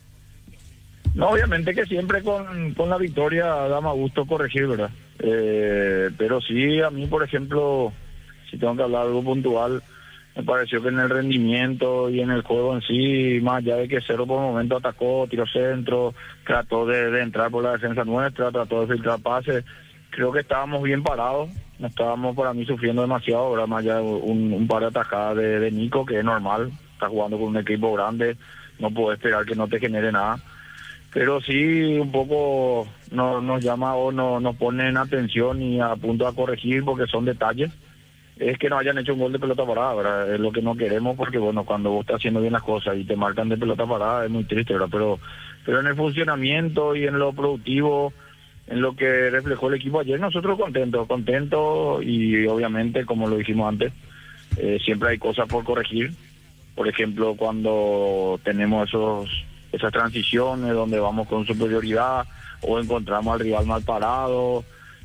No, obviamente que siempre con la victoria da más gusto corregir, ¿verdad? Pero sí, a mí, por ejemplo, si tengo que hablar algo puntual, me pareció que en el rendimiento y en el juego en sí, más allá de que Cerro por un momento atacó, tiró centro, trató de entrar por la defensa nuestra, trató de filtrar pases, creo que estábamos bien parados, no estábamos para mí sufriendo demasiado, ¿verdad? Más allá de un par de atajadas de Nico, que es normal, está jugando con un equipo grande, no puedo esperar que no te genere nada. Pero sí un poco nos llama o nos pone en atención y a punto a corregir, porque son detalles. Es que no hayan hecho un gol de pelota parada, ¿verdad? Es lo que no queremos, porque bueno, cuando vos estás haciendo bien las cosas y te marcan de pelota parada es muy triste, ¿verdad? Pero en el funcionamiento y en lo productivo, en lo que reflejó el equipo ayer, nosotros contentos, y obviamente, como lo dijimos antes, siempre hay cosas por corregir. Por ejemplo, cuando tenemos esas transiciones donde vamos con superioridad, o encontramos al rival mal parado,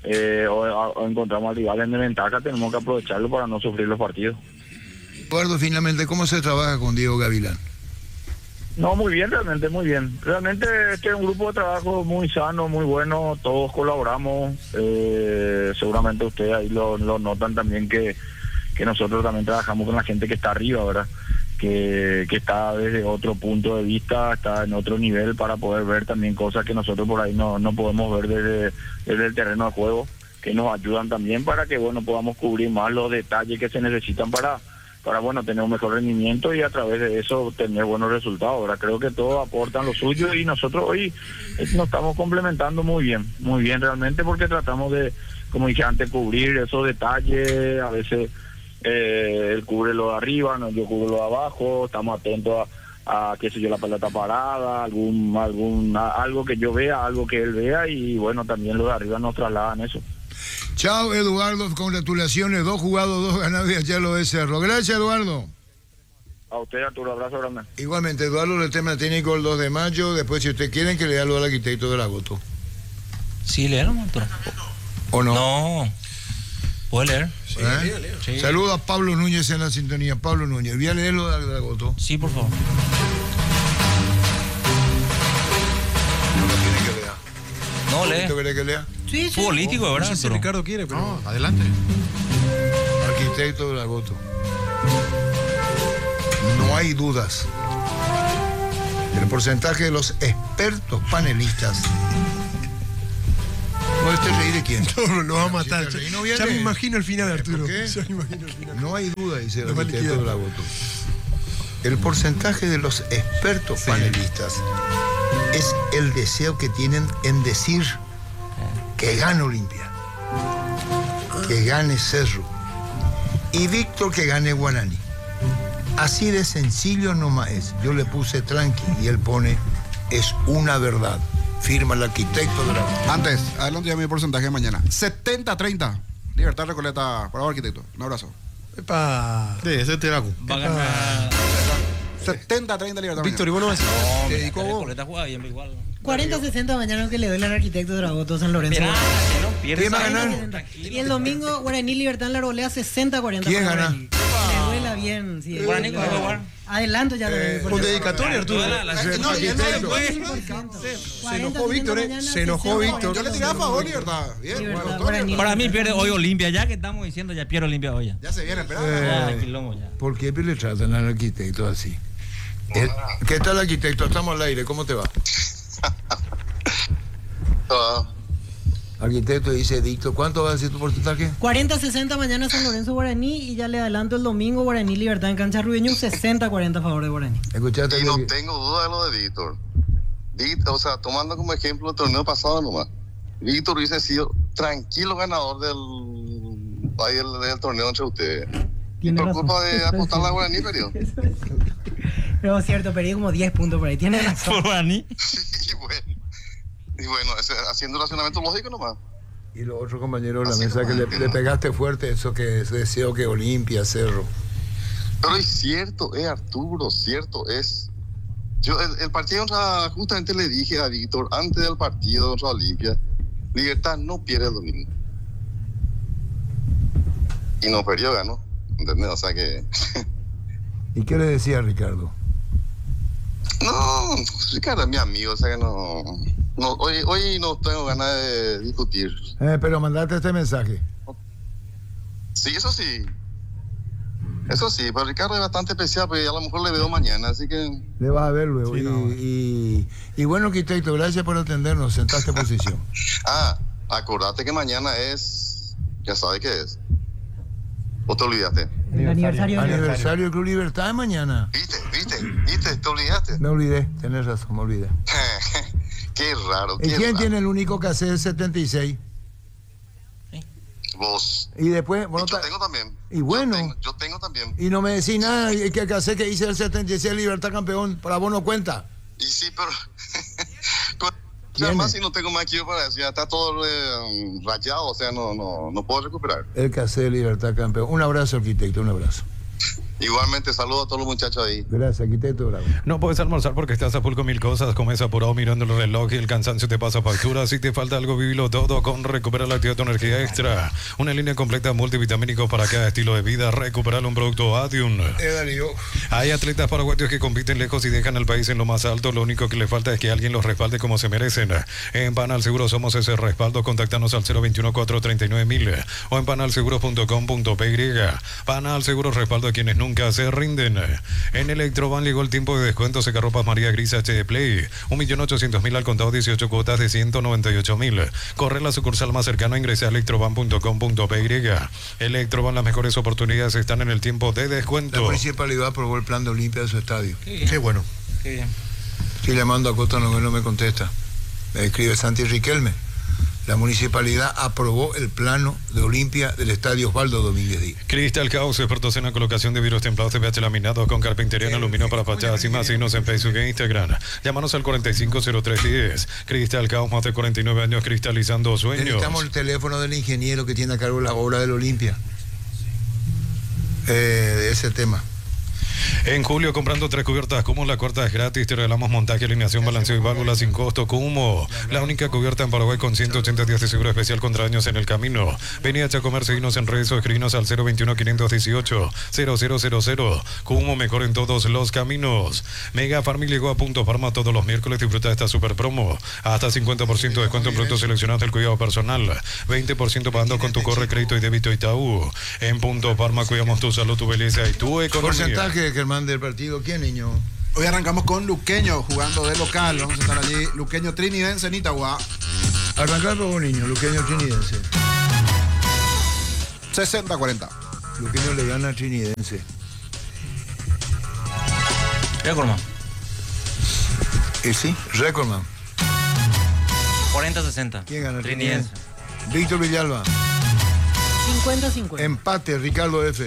o encontramos al rival en desventaja, tenemos que aprovecharlo para no sufrir los partidos. Eduardo, finalmente, ¿cómo se trabaja con Diego Gavilán? No, muy bien, realmente muy bien. Realmente este es un grupo de trabajo muy sano, muy bueno, todos colaboramos, seguramente ustedes ahí lo notan también, que nosotros también trabajamos con la gente que está arriba, ¿verdad? Que está desde otro punto de vista, está en otro nivel, para poder ver también cosas que nosotros por ahí no podemos ver desde el terreno de juego, que nos ayudan también para que bueno, podamos cubrir más los detalles que se necesitan para bueno, tener un mejor rendimiento y a través de eso tener buenos resultados. Ahora creo que todos aportan lo suyo, y nosotros hoy nos estamos complementando muy bien realmente, porque tratamos de, como dije antes, cubrir esos detalles. A veces él cubre lo de arriba, no, yo cubro lo de abajo, estamos atentos a qué sé yo, la pelota parada, algo que yo vea, algo que él vea, y bueno, también lo de arriba nos trasladan eso. Chao, Eduardo, congratulaciones, 2 jugados, 2 ganados, y allá lo de Cerro. Gracias, Eduardo. A usted, Arturo, abrazo grande. Igualmente, Eduardo, el tema técnico el 2 de mayo, después si ustedes quieren que le dé lo al arquitecto de la Goto. Sí, leerlo, Arturo. ¿O no? No. ¿Puede leer? Sí, leo. Sí. Saludo a Pablo Núñez en la sintonía. Pablo Núñez, ¿voy a leerlo de la Goto? Sí, por favor. No, lee. ¿Usted quiere que lea? Sí, sí. Político, ¿verdad? No sé si Ricardo quiere, pero. No, adelante. Arquitecto Dragoto. No hay dudas. El porcentaje de los expertos panelistas. ¿Puedes te reír de quién? No, lo va a matar. Si te reí, no viene. Ya me imagino el final, Arturo. ¿Por qué? Ya me imagino el final. No hay duda, dice el Lo va a arquitecto liquidar. Dragoto. El porcentaje de los expertos panelistas es el deseo que tienen en decir que gane Olimpia, que gane Cerro y Víctor que gane Guaraní. Así de sencillo nomás es. Yo le puse tranqui y él pone es una verdad. Firma el arquitecto Dragoto. Antes, adelante ya mi porcentaje de mañana. 70-30. Libertad Recoleta. Por favor, arquitecto. Un abrazo. Epa. Sí, ese te va. Va a ganar. 70-30 Libertad. Víctor, ¿y vos no vas a decir? No, Te dedico a vos. Recoleta juega bien, igual. 40-60 mañana que le doy al arquitecto Dragoto San Lorenzo. Mirá, que no pierdes. ¿Quién va a ganar? 40-60. Y el domingo Guaraní Libertad en la Arboleda 60-40. ¿Quién para gana? Guaraní. Le duela bien. Sí, Guaraní, le ¿cómo va a duela. jugar? Adelanto ya. Con dedicatoria, Arturo. Se enojó Víctor, Se enojó Víctor. Yo le tiré a favor, Libertad. Bien, Libertad, bueno, Guaraní. Para mí pierde hoy Olimpia, ya que estamos diciendo, ya pierde Olimpia hoy. ya se viene esperando. Ya, quilombo ya. ¿Por qué le tratan al arquitecto así? ¿Qué tal, arquitecto? Estamos al aire. ¿Cómo te va? Arquitecto dice Dicto, ¿cuánto va a decir tu porcentaje? 40-60 mañana San Lorenzo Guaraní y ya le adelanto el domingo Guaraní Libertad en cancha Rubeño 60-40 a favor de Guaraní. Escuchaste. Y no tengo duda de lo de Víctor. O sea, tomando como ejemplo el torneo pasado nomás. Víctor hubiese sido tranquilo ganador del torneo entre ustedes. Y por culpa de apostar la Guaraní, perdió. No, es cierto, perdí como 10 puntos por ahí. Tiene razón. Por Guaraní. Y bueno, haciendo racionamiento lógico nomás. Y los otros compañeros de la Así mesa que nomás, le pegaste fuerte, eso que ese deseo que Olimpia, Cerro. Pero es cierto, Arturo, cierto es. Yo el partido justamente le dije a Víctor antes del partido contra Olimpia, Libertad no pierde el domingo. Y no perdió, ganó. ¿Entendés? O sea que. ¿Y qué le decía Ricardo? No, Ricardo es mi amigo, o sea que no hoy no tengo ganas de discutir. Pero mandate este mensaje. Sí, eso sí, pero Ricardo es bastante especial, pues a lo mejor le veo mañana, así que... Le vas a ver luego. Sí, y bueno, arquitecto, gracias por atendernos. Sentaste posición. Acordate que mañana es... Ya sabes qué es. ¿O te olvidaste? El aniversario del Club Libertad de mañana. ¿Viste? ¿Te olvidaste? Me olvidé, tenés razón, me olvidé. Qué raro. ¿Y quién tiene el único que hace el 76? Vos. Y después... Bueno, yo tengo también. Y bueno... Yo tengo también. Y no me decís nada, que hace que hice el 76 Libertad campeón, para vos no cuenta. Y sí, pero... Además, si no tengo más que yo para decir, ya está todo rayado, o sea, no puedo recuperar. El que hace Libertad campeón. Un abrazo, arquitecto, un abrazo. Igualmente, saludo a todos los muchachos ahí. Gracias, arquitecto Bravo. No puedes almorzar porque estás a full con mil cosas. Comes apurado mirando el reloj y el cansancio te pasa factura. Si te falta algo, vivilo todo con Recupera la Actividad Energía Extra. Una línea completa multivitamínico para cada estilo de vida. Recuperar un producto Adium. Hay atletas paraguayos que compiten lejos y dejan al país en lo más alto. Lo único que le falta es que alguien los respalde como se merecen. En Panal Seguro somos ese respaldo. Contáctanos al 021-439-1000 o en panalseguros.com.py. Panal Seguros, respaldo a quienes nunca se rinden. En Electroban llegó el tiempo de descuento. Secarropas María Grisa HD Play, 1.800.000 al contado, 18 cuotas de 198.000. Corre la sucursal más cercana, ingresa a electroban.com.py. Electroban, las mejores oportunidades están en el tiempo de descuento. La municipalidad aprobó el plan de Olimpia de su estadio. Qué bueno. Qué bien. Estoy llamando a Costa, no me contesta. Me escribe Santi Riquelme. La municipalidad aprobó el plano de Olimpia del estadio Osvaldo Domínguez Díaz. Cristal Caos, expertos en la colocación de vidrios templados de PH laminados con carpintería en aluminio para fachadas y más. Síguenos en Facebook e Instagram. Llámanos al 450310. Cristal Caos, más de 49 años cristalizando sueños. Necesitamos el teléfono del ingeniero que tiene a cargo la obra del Olimpia. De ese tema. En julio, comprando 3 cubiertas Cumo, la cuarta es gratis. Te regalamos montaje, alineación, balanceo y válvulas sin costo. Cumo, la única cubierta en Paraguay con 180 días de seguro especial contra daños en el camino. Vení a Chacomer, seguinos en redes o escribinos al 021-518-0000. Cumo, mejor en todos los caminos. Mega Farm llegó a Punto Farma todos los miércoles. Disfruta de esta super promo. Hasta 50% de descuento en productos seleccionados del cuidado personal. 20% pagando con tu corre, crédito y débito Itaú. En Punto Farma cuidamos tu salud, tu belleza y tu economía. Porcentaje, Germán, del partido. ¿Quién, niño? Hoy arrancamos con Luqueño jugando de local. Vamos a estar allí. Luqueño Trinidense en Itagua. Arrancar con un niño, Luqueño Trinidense. 60-40. Luqueño le gana a Trinidense. Recordman. Sí, Recordman. 40-60. ¿Quién gana? Trinidense. Víctor Villalba. 50-50. Empate, Ricardo F.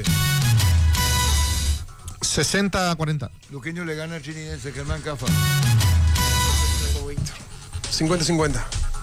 60-40. Luqueño le gana a Trinidense, Germán Cafa. 50-50.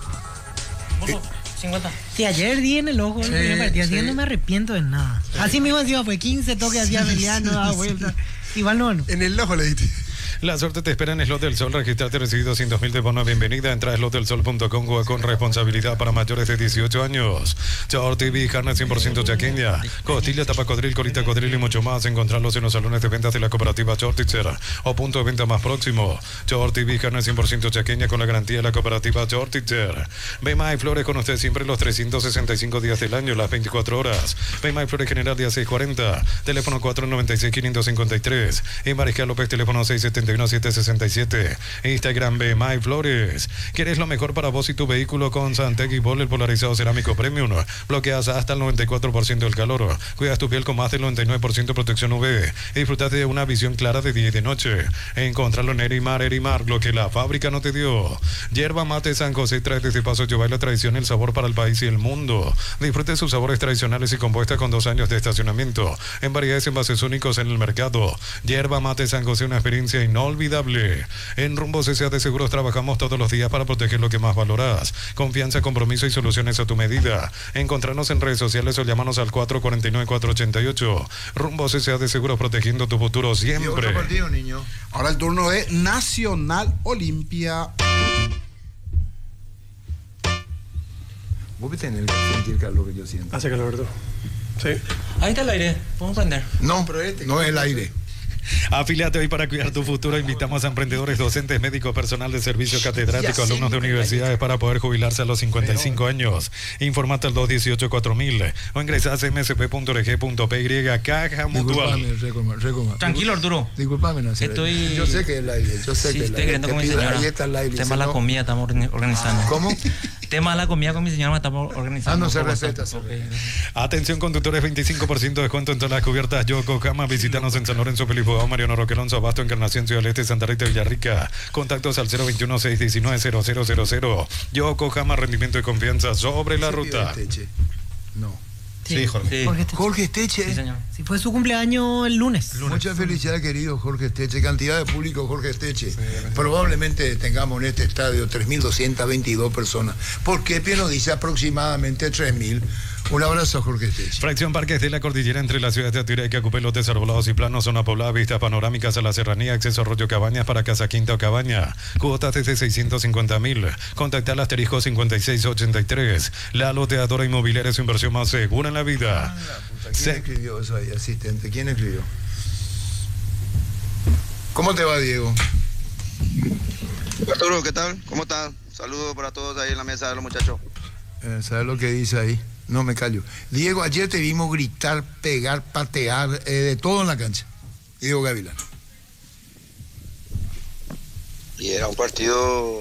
50. Si ayer di en el ojo el primer partido, así no me arrepiento de nada. Sí. Así mismo encima fue 15 toques, hacía Beliano, daba vuelta. Igual no. En el ojo le diste. La suerte te espera en Slot del Sol. Registrate, recibido 200.000 de bono. Bienvenida. Entra a slotdelsol.com. Juega con responsabilidad para mayores de 18 años. Chor TV, carne 100% chaqueña. Costilla, tapacodril, colita codril y mucho más. Encontrarlos en los salones de ventas de la cooperativa Chortitzer o punto de venta más próximo. Chor TV, carne 100% chaqueña con la garantía de la cooperativa Chortitzer. Bema y Flores con usted siempre los 365 días del año, las 24 horas. Bema y Flores General día 640. Teléfono 496-553. En Mariscal López, teléfono 671-767. Instagram BMI Flores. ¿Quieres lo mejor para vos y tu vehículo con Santec y Bol, el polarizado cerámico premium? Bloqueas hasta el 94% del calor. Cuidas tu piel con más del 99% de protección UV. Y disfrutas de una visión clara de día y de noche. Encontrarlo en Erimar, lo que la fábrica no te dio. Yerba Mate San José trae desde Paso Yobay la tradición y el sabor para el país y el mundo. Disfrute sus sabores tradicionales y compuesta con 2 años de estacionamiento. En variedades envases únicos en el mercado. Yerba Mate San José, una experiencia inolvidable. En Rumbos S.A. de Seguros trabajamos todos los días para proteger lo que más valoras. Confianza, compromiso y soluciones a tu medida. Encontrarnos en redes sociales o llámanos al 449-488. Rumbos S.A. de Seguros, protegiendo tu futuro siempre. Otro partido, niño. Ahora el turno de Nacional Olimpia. Vos viste en el sentir calor que yo siento. Hace calor, ¿verdad? Sí. Ahí está el aire. ¿Podemos prender? No, no es el aire. Afíliate hoy para cuidar tu futuro. Invitamos a emprendedores, docentes, médicos, personal de servicio, catedráticos, alumnos de universidades para poder jubilarse a los 55 años. Informate al 218-4000 o ingresa a msp.org.py. Caja Mutual. Tranquilo, Arturo. Disculpame, no sé. Yo sé que es el aire. Yo sé que es el aire. Estoy con mi señora. Ahí está el aire. Tema de la comida estamos organizando. ¿Cómo? Tema de la comida con mi señora me estamos organizando. No se respeta. Atención, conductores, 25% de descuento en todas las cubiertas Yokohama. Visítanos en San Lorenzo, Felipe Mariano Roque Alonso, Abasto, Encarnación, Ciudad del Este, Santa Rita, Villarrica. Contactos al 021-619-0000. Yokohama, rendimiento y confianza sobre la ruta. No. Sí, Jorge. Jorge Esteche. Sí, señor. Si fue su cumpleaños el lunes. Mucha felicidad, querido Jorge Esteche. Cantidad de público, Jorge Esteche. Probablemente tengamos en este estadio 3.222 personas. ¿Por qué Pie nos dice aproximadamente 3.000? Un abrazo, Jorge Esteche. Fracción Parques de la Cordillera entre las ciudades de Atiura y Cacupé, lotes arbolados y planos, zona poblada, vistas panorámicas a la serranía, acceso a Arroyo Cabañas para Casa Quinta o Cabaña. Cuotas desde 650.000. Contacta al asterisco 5683. La loteadora inmobiliaria es su inversión más segura en la vida. ¿Quién escribió eso ahí, asistente? ¿Quién escribió? ¿Cómo te va, Diego? Arturo, ¿qué tal? ¿Cómo estás? Saludos para todos ahí en la mesa de los muchachos. ¿Sabes lo que dice ahí? No me callo. Diego, ayer te vimos gritar, pegar, patear, de todo en la cancha. Diego Gavilán. Y era un partido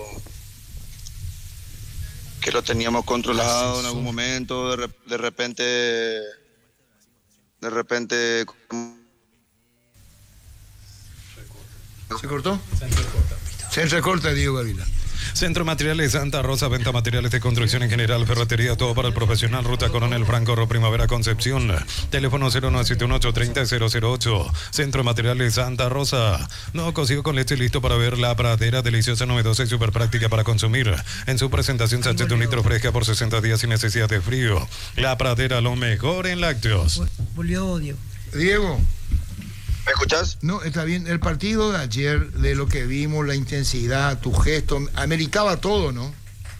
que lo teníamos controlado en algún momento, de repente ¿se cortó? Se entrecorta Diego Gavilán. Centro Materiales Santa Rosa, venta materiales de construcción en general, ferretería, todo para el profesional, Ruta Coronel Franco, Primavera Concepción. Teléfono 09718-30008. Centro Materiales Santa Rosa. Nuevo cocido con leche listo para ver. La Pradera, deliciosa, novedosa y súper práctica para consumir. En su presentación, sachet de 1 litro fresca por 60 días sin necesidad de frío. La Pradera, lo mejor en lácteos. Volvió Diego. Diego. ¿Me escuchás? No, está bien. El partido de ayer, de lo que vimos, la intensidad, tu gesto, americaba todo, ¿no?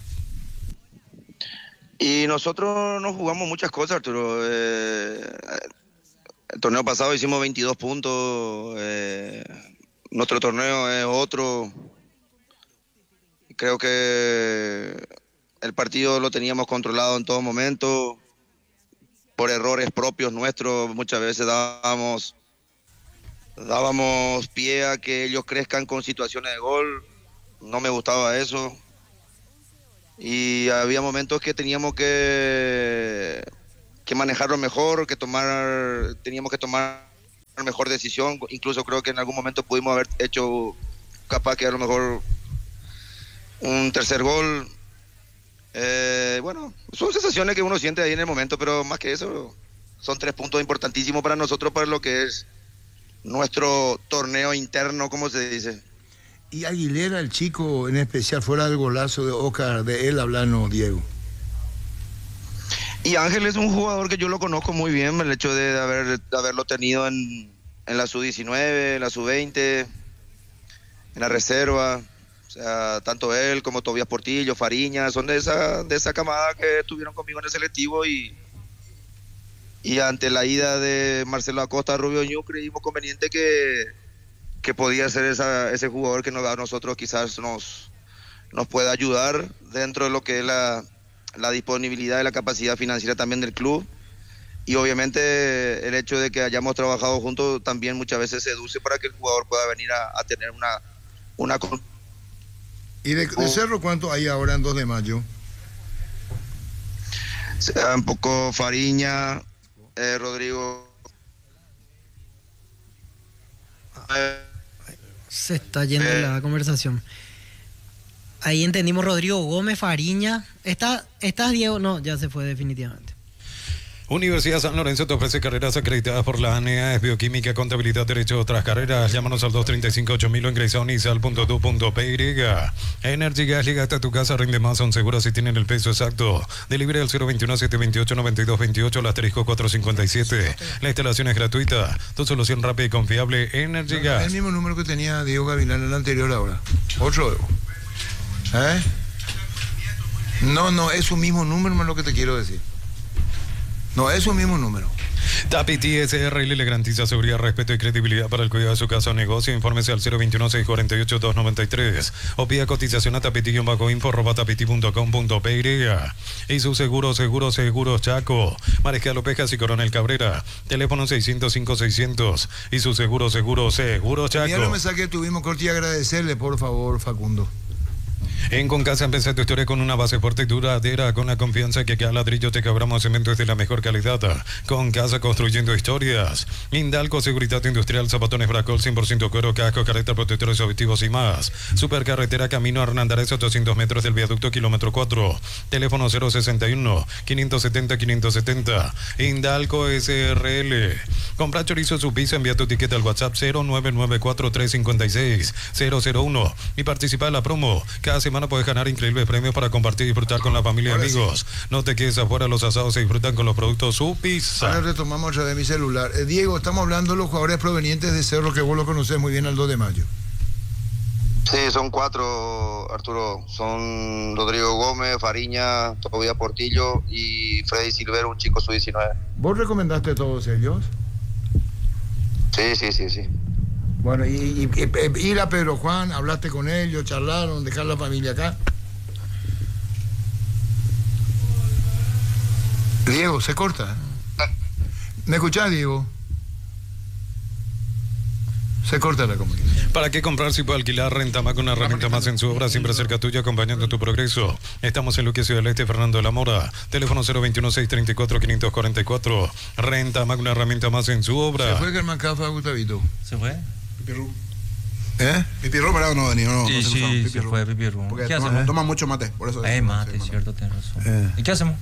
Y nosotros nos jugamos muchas cosas, Arturo. El torneo pasado hicimos 22 puntos. Nuestro torneo es otro. Creo que el partido lo teníamos controlado en todo momento. Por errores propios nuestros, muchas veces dábamos pie a que ellos crezcan con situaciones de gol. No me gustaba eso. Y había momentos que teníamos que manejarlo mejor, teníamos que tomar mejor decisión. Incluso creo que en algún momento pudimos haber hecho capaz que a lo mejor un tercer gol. Bueno, son sensaciones que uno siente ahí en el momento, pero más que eso, son 3 puntos importantísimos para nosotros, para lo que es nuestro torneo interno, como se dice. Y Aguilera, el chico, en especial, fuera del golazo de Oscar, de él hablando, Diego. Y Ángel es un jugador que yo lo conozco muy bien, el hecho de haberlo tenido en la sub-19, en la sub-20, en la reserva. O sea, tanto él como Tobías Portillo, Fariña, son de esa camada que estuvieron conmigo en el selectivo y ante la ida de Marcelo Acosta a Rubio Ñu creímos conveniente que podía ser ese jugador que a nosotros quizás nos pueda ayudar dentro de lo que es la disponibilidad y la capacidad financiera también del club. Y obviamente el hecho de que hayamos trabajado juntos también muchas veces seduce para que el jugador pueda venir a tener una ¿Y de Cerro cuánto hay ahora en 2 de mayo? Un poco Fariña, Rodrigo. Se está yendo la conversación. Ahí entendimos Rodrigo Gómez, Fariña. ¿Estás Diego? No, ya se fue definitivamente. Universidad San Lorenzo te ofrece carreras acreditadas por la ANEA, bioquímica, contabilidad, derecho, otras carreras. Llámanos al 235-8000 o ingresa a unisal.edu.py. Energy Gas llega hasta tu casa, rinde más, son seguras y tienen el peso exacto. Delivery al 021-728-9228, el asterisco 457. La instalación es gratuita. Tu solución rápida y confiable, Energy Gas. El mismo número que tenía Diego Gavilán en el anterior ahora. Otro. No, es su mismo número, es lo que te quiero decir. No, es su mismo número. Tapiti SRL le garantiza seguridad, respeto y credibilidad para el cuidado de su casa o negocio. Infórmese al 021-648-293 o pida cotización a tapiti-info@tapiti.com.py. Y su seguros Chaco, Mariscal Opejas y Coronel Cabrera. Teléfono 605-600 y su seguro Chaco. Mira, no me saqué, tuvimos corte y agradecerle, por favor, Facundo. En Concasa empieza tu historia con una base fuerte y duradera, con la confianza que cada ladrillo te cobramos cemento es de la mejor calidad. Concasa construyendo historias. Indalco Seguridad Industrial, zapatones Bracol, 100% cuero, casco, careta, protectores objetivos y más. Supercarretera Camino Hernandares, 800 metros del viaducto, kilómetro 4. Teléfono 061-570-570. Indalco SRL. Compra chorizo su pizza, envía tu ticket al WhatsApp 0994-356-001 y participa en la promo. Cada semana puedes ganar increíbles premios para compartir y disfrutar con la familia y amigos. Sí. No te quedes afuera, los asados se disfrutan con los productos Su Pizza. Ahora retomamos otra vez mi celular. Diego, estamos hablando de los jugadores provenientes de Cerro, que vos lo conocés muy bien al 2 de mayo. Sí, son 4, Arturo. Son Rodrigo Gómez, Fariña, Tobías Portillo y Freddy Silvero, un chico sub-19. ¿Vos recomendaste a todos ellos? Sí. Bueno, y ir a Pedro Juan, hablaste con ellos, charlaron, dejar la familia acá. Diego, se corta. ¿Me escuchás, Diego? Se corta la comunicación. ¿Para qué comprar si puede alquilar? Rentamac, una herramienta más en su obra, siempre cerca tuya, acompañando tu progreso. Estamos en Luque, Ciudad del Este, Fernando de la Mora. Teléfono 021-634-544. Rentamac, una herramienta más en su obra. ¿Se fue Germán Cafa, Gustavito? ¿Se fue? Pipirru. Pipirru, ¿verdad? No venía, no. Sí, se fue Pipirru. Porque toma mucho mate, por eso. Mate, cierto, tienes razón. ¿Y qué hacemos?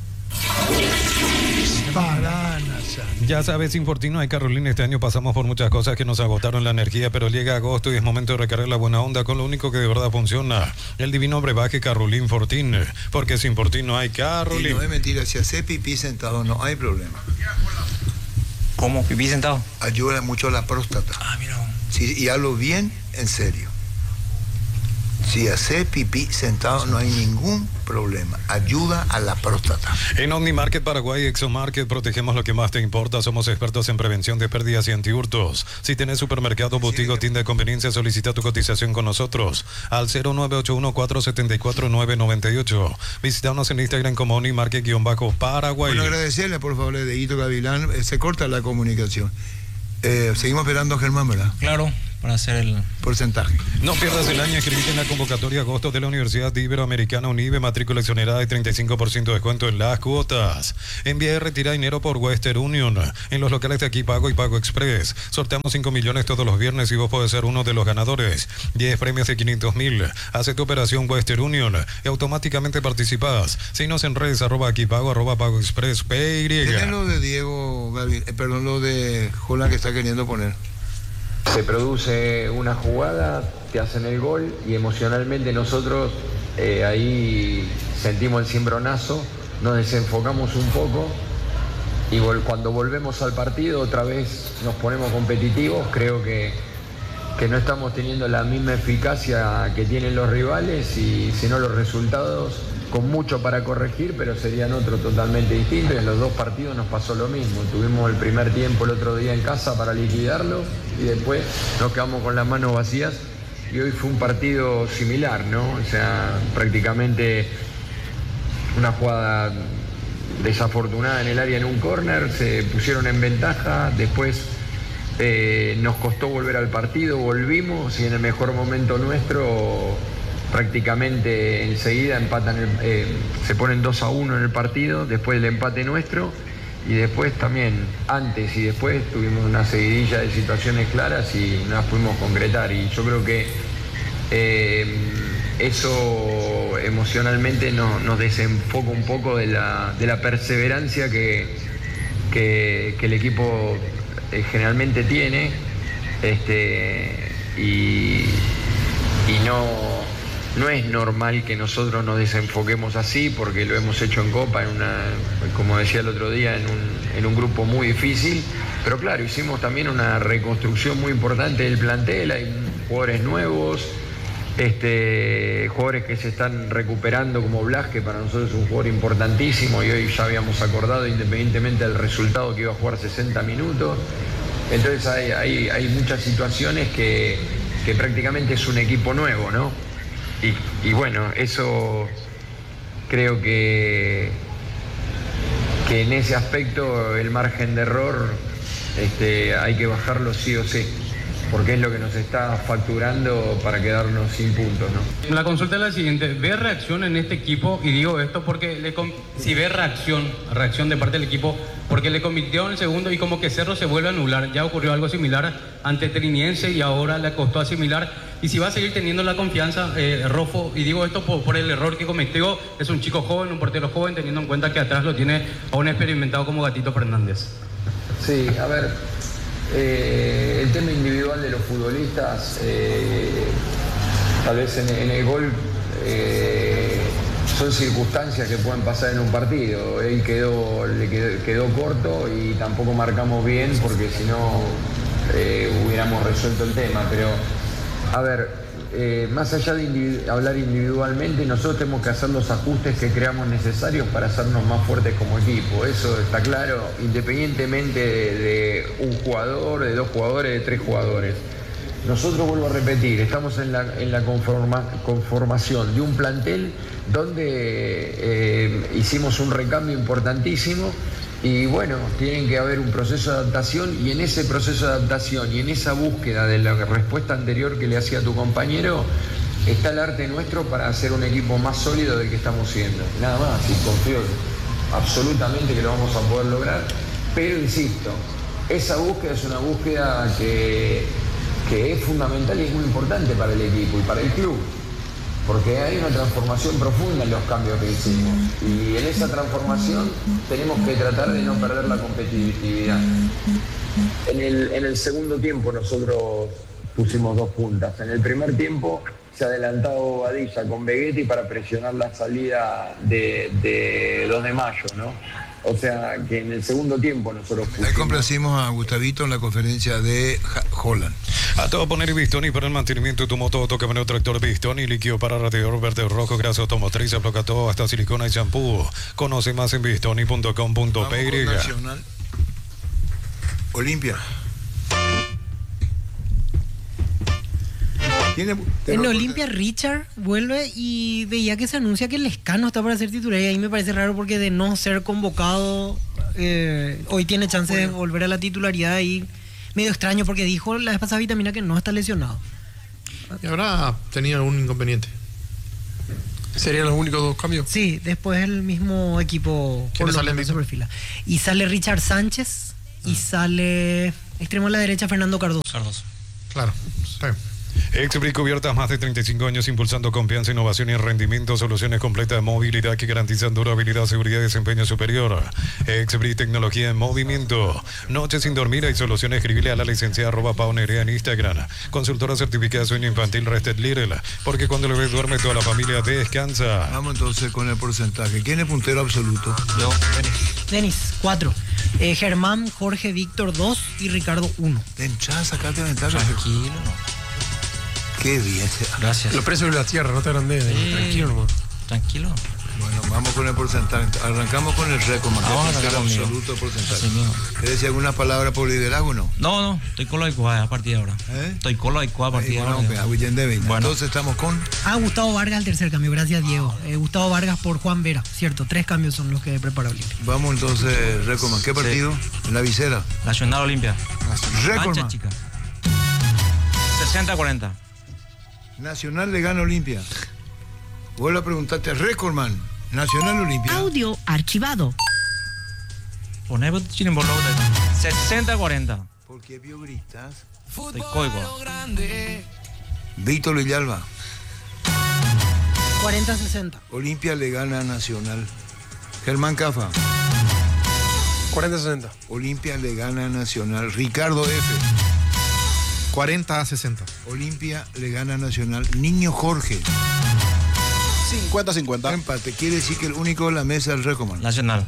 Ya sabes, Infortino y Carolina, este año pasamos por muchas cosas que nos agotaron la energía, pero llega agosto y es momento de recargar la buena onda con lo único que de verdad funciona, el divino brebaje Carolín Fortín, porque sin Fortín no hay Carolín. Y no es mentira, si hace pipí sentado no hay problema. ¿Cómo? ¿Pipí sentado? Ayuda mucho a la próstata. Ah, mira. Sí, y hablo bien en serio. Si haces pipí sentado no hay ningún problema. Ayuda a la próstata. En OmniMarket Paraguay, ExoMarket, protegemos lo que más te importa. Somos expertos en prevención de pérdidas y anti-hurtos. Si tenés supermercado, boutique o tienda de conveniencia, solicita tu cotización con nosotros al 0981-474-998. Visítanos en Instagram como OmniMarket-Paraguay. Bueno, agradecerle por favor de Hito Gavilán. Se corta la comunicación. Seguimos esperando a Germán, ¿verdad? Claro, para hacer el porcentaje. No pierdas el año, inscribite en la convocatoria agosto de la Universidad Iberoamericana UNIBE, matrícula exonerada y 35% de descuento en las cuotas. Envía y retira dinero por Western Union en los locales de Aquí Pago y Pago Express. Sorteamos 5 millones todos los viernes y vos podés ser uno de los ganadores. 10 premios de 500.000. Hace tu operación Western Union y automáticamente participás. Síguenos en redes @aquipago, @Pago Express, PY. Tenés lo de Diego, perdón, lo de Jola que está queriendo poner. Se produce una jugada, te hacen el gol y emocionalmente nosotros ahí sentimos el cimbronazo, nos desenfocamos un poco y cuando volvemos al partido otra vez nos ponemos competitivos. Creo que no estamos teniendo la misma eficacia que tienen los rivales y si no los resultados con mucho para corregir, pero serían otros totalmente distintos. En los dos partidos nos pasó lo mismo. Tuvimos el primer tiempo el otro día en casa para liquidarlo y después nos quedamos con las manos vacías y hoy fue un partido similar, ¿no? O sea, prácticamente una jugada desafortunada en el área en un córner, se pusieron en ventaja, después nos costó volver al partido, volvimos y en el mejor momento nuestro prácticamente enseguida empatan, se ponen 2-1 en el partido, después el empate nuestro y después también antes y después tuvimos una seguidilla de situaciones claras y no las pudimos concretar y yo creo que eso emocionalmente nos desenfoca un poco de la perseverancia que el equipo generalmente tiene y no es normal que nosotros nos desenfoquemos así porque lo hemos hecho en Copa, como decía el otro día, en un grupo muy difícil, pero claro, hicimos también una reconstrucción muy importante del plantel, hay jugadores nuevos, jugadores que se están recuperando como Blas, que para nosotros es un jugador importantísimo y hoy ya habíamos acordado independientemente del resultado que iba a jugar 60 minutos, entonces hay muchas situaciones que prácticamente es un equipo nuevo, ¿no? Y bueno, eso creo que en ese aspecto el margen de error hay que bajarlo sí o sí, porque es lo que nos está facturando para quedarnos sin puntos, ¿no? La consulta es la siguiente: ¿ve reacción en este equipo? Y digo esto porque si ve reacción de parte del equipo, porque le convirtió el segundo y como que Cerro se vuelve a anular. Ya ocurrió algo similar ante Triniense y ahora le costó asimilar. Y si va a seguir teniendo la confianza, Rofo, y digo esto por el error que cometió, es un chico joven, un portero joven, teniendo en cuenta que atrás lo tiene a un experimentado como Gatito Fernández. Sí, a ver, el tema individual de los futbolistas, tal vez en el gol son circunstancias que pueden pasar en un partido. Él quedó corto y tampoco marcamos bien porque si no hubiéramos resuelto el tema, pero a ver, más allá de hablar individualmente, nosotros tenemos que hacer los ajustes que creamos necesarios para hacernos más fuertes como equipo. Eso está claro, independientemente de un jugador, de dos jugadores, de tres jugadores. Nosotros, vuelvo a repetir, estamos en la conformación de un plantel donde hicimos un recambio importantísimo. Y bueno, tienen que haber un proceso de adaptación y en ese proceso de adaptación y en esa búsqueda de la respuesta anterior que le hacía a tu compañero, está el arte nuestro para hacer un equipo más sólido del que estamos siendo. Nada más, y confío absolutamente que lo vamos a poder lograr, pero insisto, esa búsqueda es una búsqueda que es fundamental y es muy importante para el equipo y para el club. Porque hay una transformación profunda en los cambios que hicimos y en esa transformación tenemos que tratar de no perder la competitividad. En el segundo tiempo nosotros pusimos dos puntas. En el primer tiempo se adelantaba Bobadilla con Vegetti para presionar la salida de 2 de mayo, ¿no? O sea, que en el segundo tiempo nosotros Le complacimos a Gustavito en la conferencia de Holland. A todo poner Bistoni para el mantenimiento de tu moto, toca menos tractor Bistoni, líquido para radiador verde o rojo, grasa automotriz, aplica todo, hasta silicona y champú. Conoce más en bistoni.com.py. Nacional. Olimpia. En Olimpia Richard vuelve y veía que se anuncia que Lescano está para ser titular y ahí me parece raro porque de no ser convocado hoy tiene chance de volver a la titularidad y medio extraño porque dijo la vez pasada Vitamina que no está lesionado. ¿Y habrá tenido algún inconveniente? ¿Serían los únicos dos cambios? Sí, después el mismo equipo por lo menos se perfila. Y sale Richard Sánchez y sale extremo a la derecha Fernando Cardoso. Claro, sí. Exbri Cubiertas, más de 35 años impulsando confianza, innovación y rendimiento, soluciones completas de movilidad que garantizan durabilidad, seguridad y desempeño superior. Exbri, tecnología en movimiento. Noches sin dormir, hay soluciones. Escribile a la licenciada @paunerea en Instagram. Consultora certificada de sueño infantil Rested Little, porque cuando el bebé duerme toda la familia descansa. Vamos entonces con el porcentaje. ¿Quién es puntero absoluto? Yo, Denis, 4. Germán, Jorge, Víctor, 2 y Ricardo, 1. Entrá, sacate ventaja. Tranquilo. Qué bien. Gracias. Los precios de la tierra, no te grandes. Tranquilo, hermano. Tranquilo. Bueno, vamos con el porcentaje. Arrancamos con el récord, Vamos a arrancar conmigo. absoluto porcentaje. Así mismo. ¿Quieres decir alguna palabra por liderazgo o no? No, estoy con lo de Cuá a partir de ahora. Estoy con lo de Cuá a partir de ahora. Bueno, entonces estamos con... Gustavo Vargas al tercer cambio, gracias Diego. Gustavo Vargas por Juan Vera, cierto, 3 cambios son los que prepara Olimpia. Vamos entonces, Recordman. ¿Qué partido? En la visera. Nacional Olimpia. Recordman. Chica. 60-40. Nacional le gana Olimpia. Vuelvo a preguntarte, Recordman. Nacional Olimpia. Audio archivado. Poné 60-40. ¿Por qué vio gritas? Estoy coigo. Víctor Villalba. 40-60. Olimpia le gana a Nacional. Germán Cafa. 40-60. Olimpia le gana a Nacional. Ricardo F. 40-60. Olimpia le gana a Nacional. Niño Jorge. 50-50. Empate. Quiere decir que el único de la mesa es el Recordman. Nacional.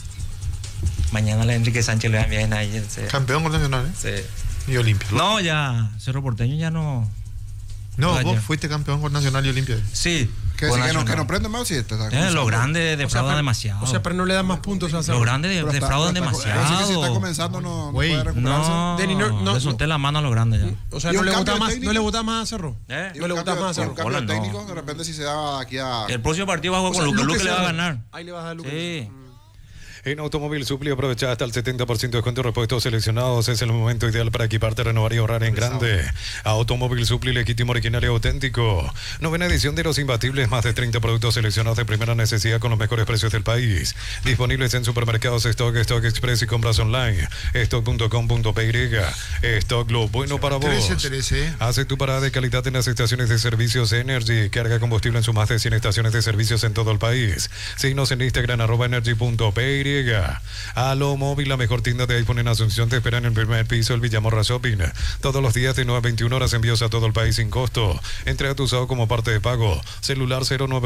Mañana la Enrique Sánchez le va bien ahí. Campeón con Nacional, Sí. Y Olimpia. No, ya. Cerro Porteño ya no. No, vos fuiste campeón con Nacional y Olimpia. Sí. Que no prende más si está. Los grandes defraudan demasiado. O sea, pero no le dan más puntos a Los grandes defraudan demasiado. Así que si está comenzando no puede recuperarse. No, le solté la mano a los grandes ya. O sea, no le votás más a Cerro. No le votás más a Cerro. Un cambio técnico, de repente si se da aquí a... El próximo partido va a jugar con Luque. Luque le va a ganar. Ahí le vas a dar Luque. Sí. En Automóvil Supli aprovecha hasta el 70% de descuento de repuestos seleccionados. Es el momento ideal para equiparte, renovar y ahorrar en grande. Automóvil Supli, legítimo, original y auténtico. Novena edición de los imbatibles. Más de 30 productos seleccionados de primera necesidad con los mejores precios del país. Disponibles en supermercados Stock, Stock Express y compras online. Stock.com.py. Stock, lo bueno para vos. 13. Hace tu parada de calidad en las estaciones de servicios Energy. Carga combustible en sus más de 100 estaciones de servicios en todo el país. Síguenos en Instagram @energy.py. Alo Móvil, la mejor tienda de iPhone en Asunción, te espera en el primer piso, el Villamorra Shopping. Todos los días de 9 a 21 horas, envíos a todo el país sin costo. Entrega tu usado como parte de pago. Celular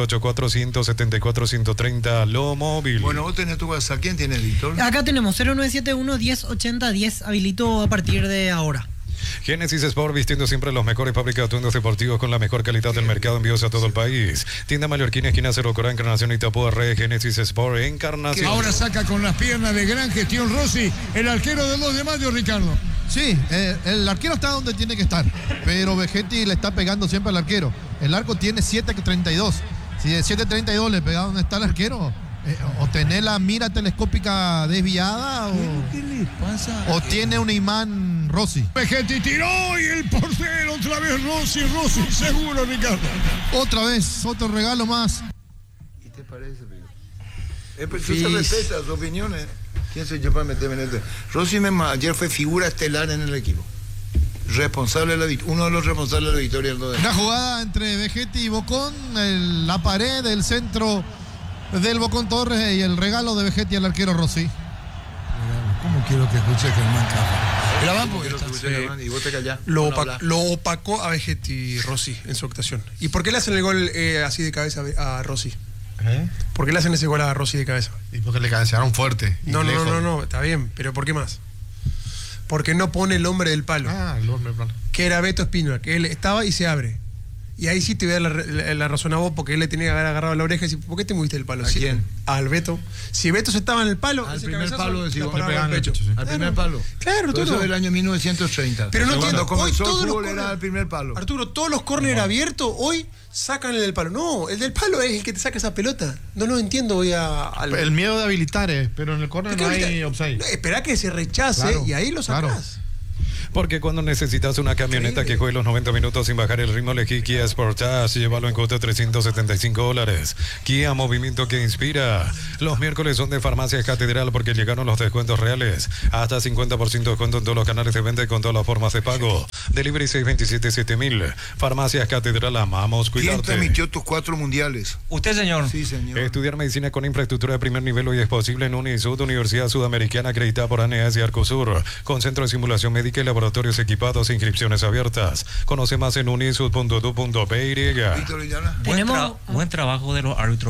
0984-174-130, Alo Móvil. Bueno, vos tenés tu WhatsApp. ¿Quién tiene, Víctor? Acá tenemos 0971-1080-10, habilito a partir de ahora. Génesis Sport, vistiendo siempre los mejores fábricas de atuendos deportivos con la mejor calidad del mercado, envíos a todo el país. Tienda Mallorquín, esquina Cerro Corá, Encarnación y Itapúa, Red, Génesis Sport, Encarnación. Que ahora saca con las piernas de gran gestión Rossi, el arquero del 2 de mayo, Ricardo. Sí, el arquero está donde tiene que estar, pero Vegetti le está pegando siempre al arquero. El arco tiene 7.32. Si de 7.32 le pega donde está el arquero, o tener la mira telescópica desviada ¿Qué le pasa? o tiene un imán Rossi. Vegetti tiró y el portero otra vez Rossi, seguro, Ricardo. Otra vez, otro regalo más. ¿Qué te parece, Ricardo? Tú se respeta sus opiniones. ¿Quién soy yo para meterme en esto? Rossi ayer fue figura estelar en el equipo. Responsable de uno de los responsables de la victoria del 2 de mayo. Una jugada entre Vegetti y Bocón, la pared del centro del Bocón Torres y el regalo de Vegetti al arquero Rossi. ¿Cómo quiero que escuche Germán Cafa? Grabamos y vos te callás. Lo opacó a Vegetti Rossi en su actuación. ¿Y por qué le hacen el gol así de cabeza a Rossi? ¿Por qué le hacen ese gol a Rossi de cabeza? Y porque le cabecearon fuerte. No, está bien, pero ¿por qué más? Porque no pone el hombre del palo. El hombre del palo. Que era Beto Espínola, que él estaba y se abre. Y ahí sí te voy a dar la razón a vos, porque él le tenía que haber agarrado la oreja y decir, ¿por qué te moviste el palo? ¿A quién? Al Beto. Si Beto se estaba en el palo, al ese primer palo le pegaba en el pecho. Al primer palo. Claro, todo eso del año 1930. Pero no entiendo, cuando comenzó hoy el todos fútbol los era el primer palo. Arturo, todos los córner abiertos hoy sacan el del palo. No, el del palo es el que te saca esa pelota. No lo entiendo hoy El miedo de habilitar pero en el córner no hay offside. Esperá que se rechace y ahí lo sacás. Porque cuando necesitas una camioneta que juegue los 90 minutos sin bajar el ritmo, elegí Kia Sportage, llévalo en costo de $375. Kia, movimiento que inspira. Los miércoles son de Farmacias Catedral porque llegaron los descuentos reales. Hasta 50% de descuento en todos los canales de venta y con todas las formas de pago. Delivery 627-7000. Farmacias Catedral, amamos cuidarte. ¿Quién transmitió tus 4 mundiales? Usted, señor. Sí, señor. Estudiar medicina con infraestructura de primer nivel hoy es posible en Unisud, Universidad Sudamericana acreditada por ANEAS y Arcosur, con centro de simulación médica y laboratorios equipados e inscripciones abiertas. Conoce más en unisud.edu.py. Buen trabajo de los árbitros.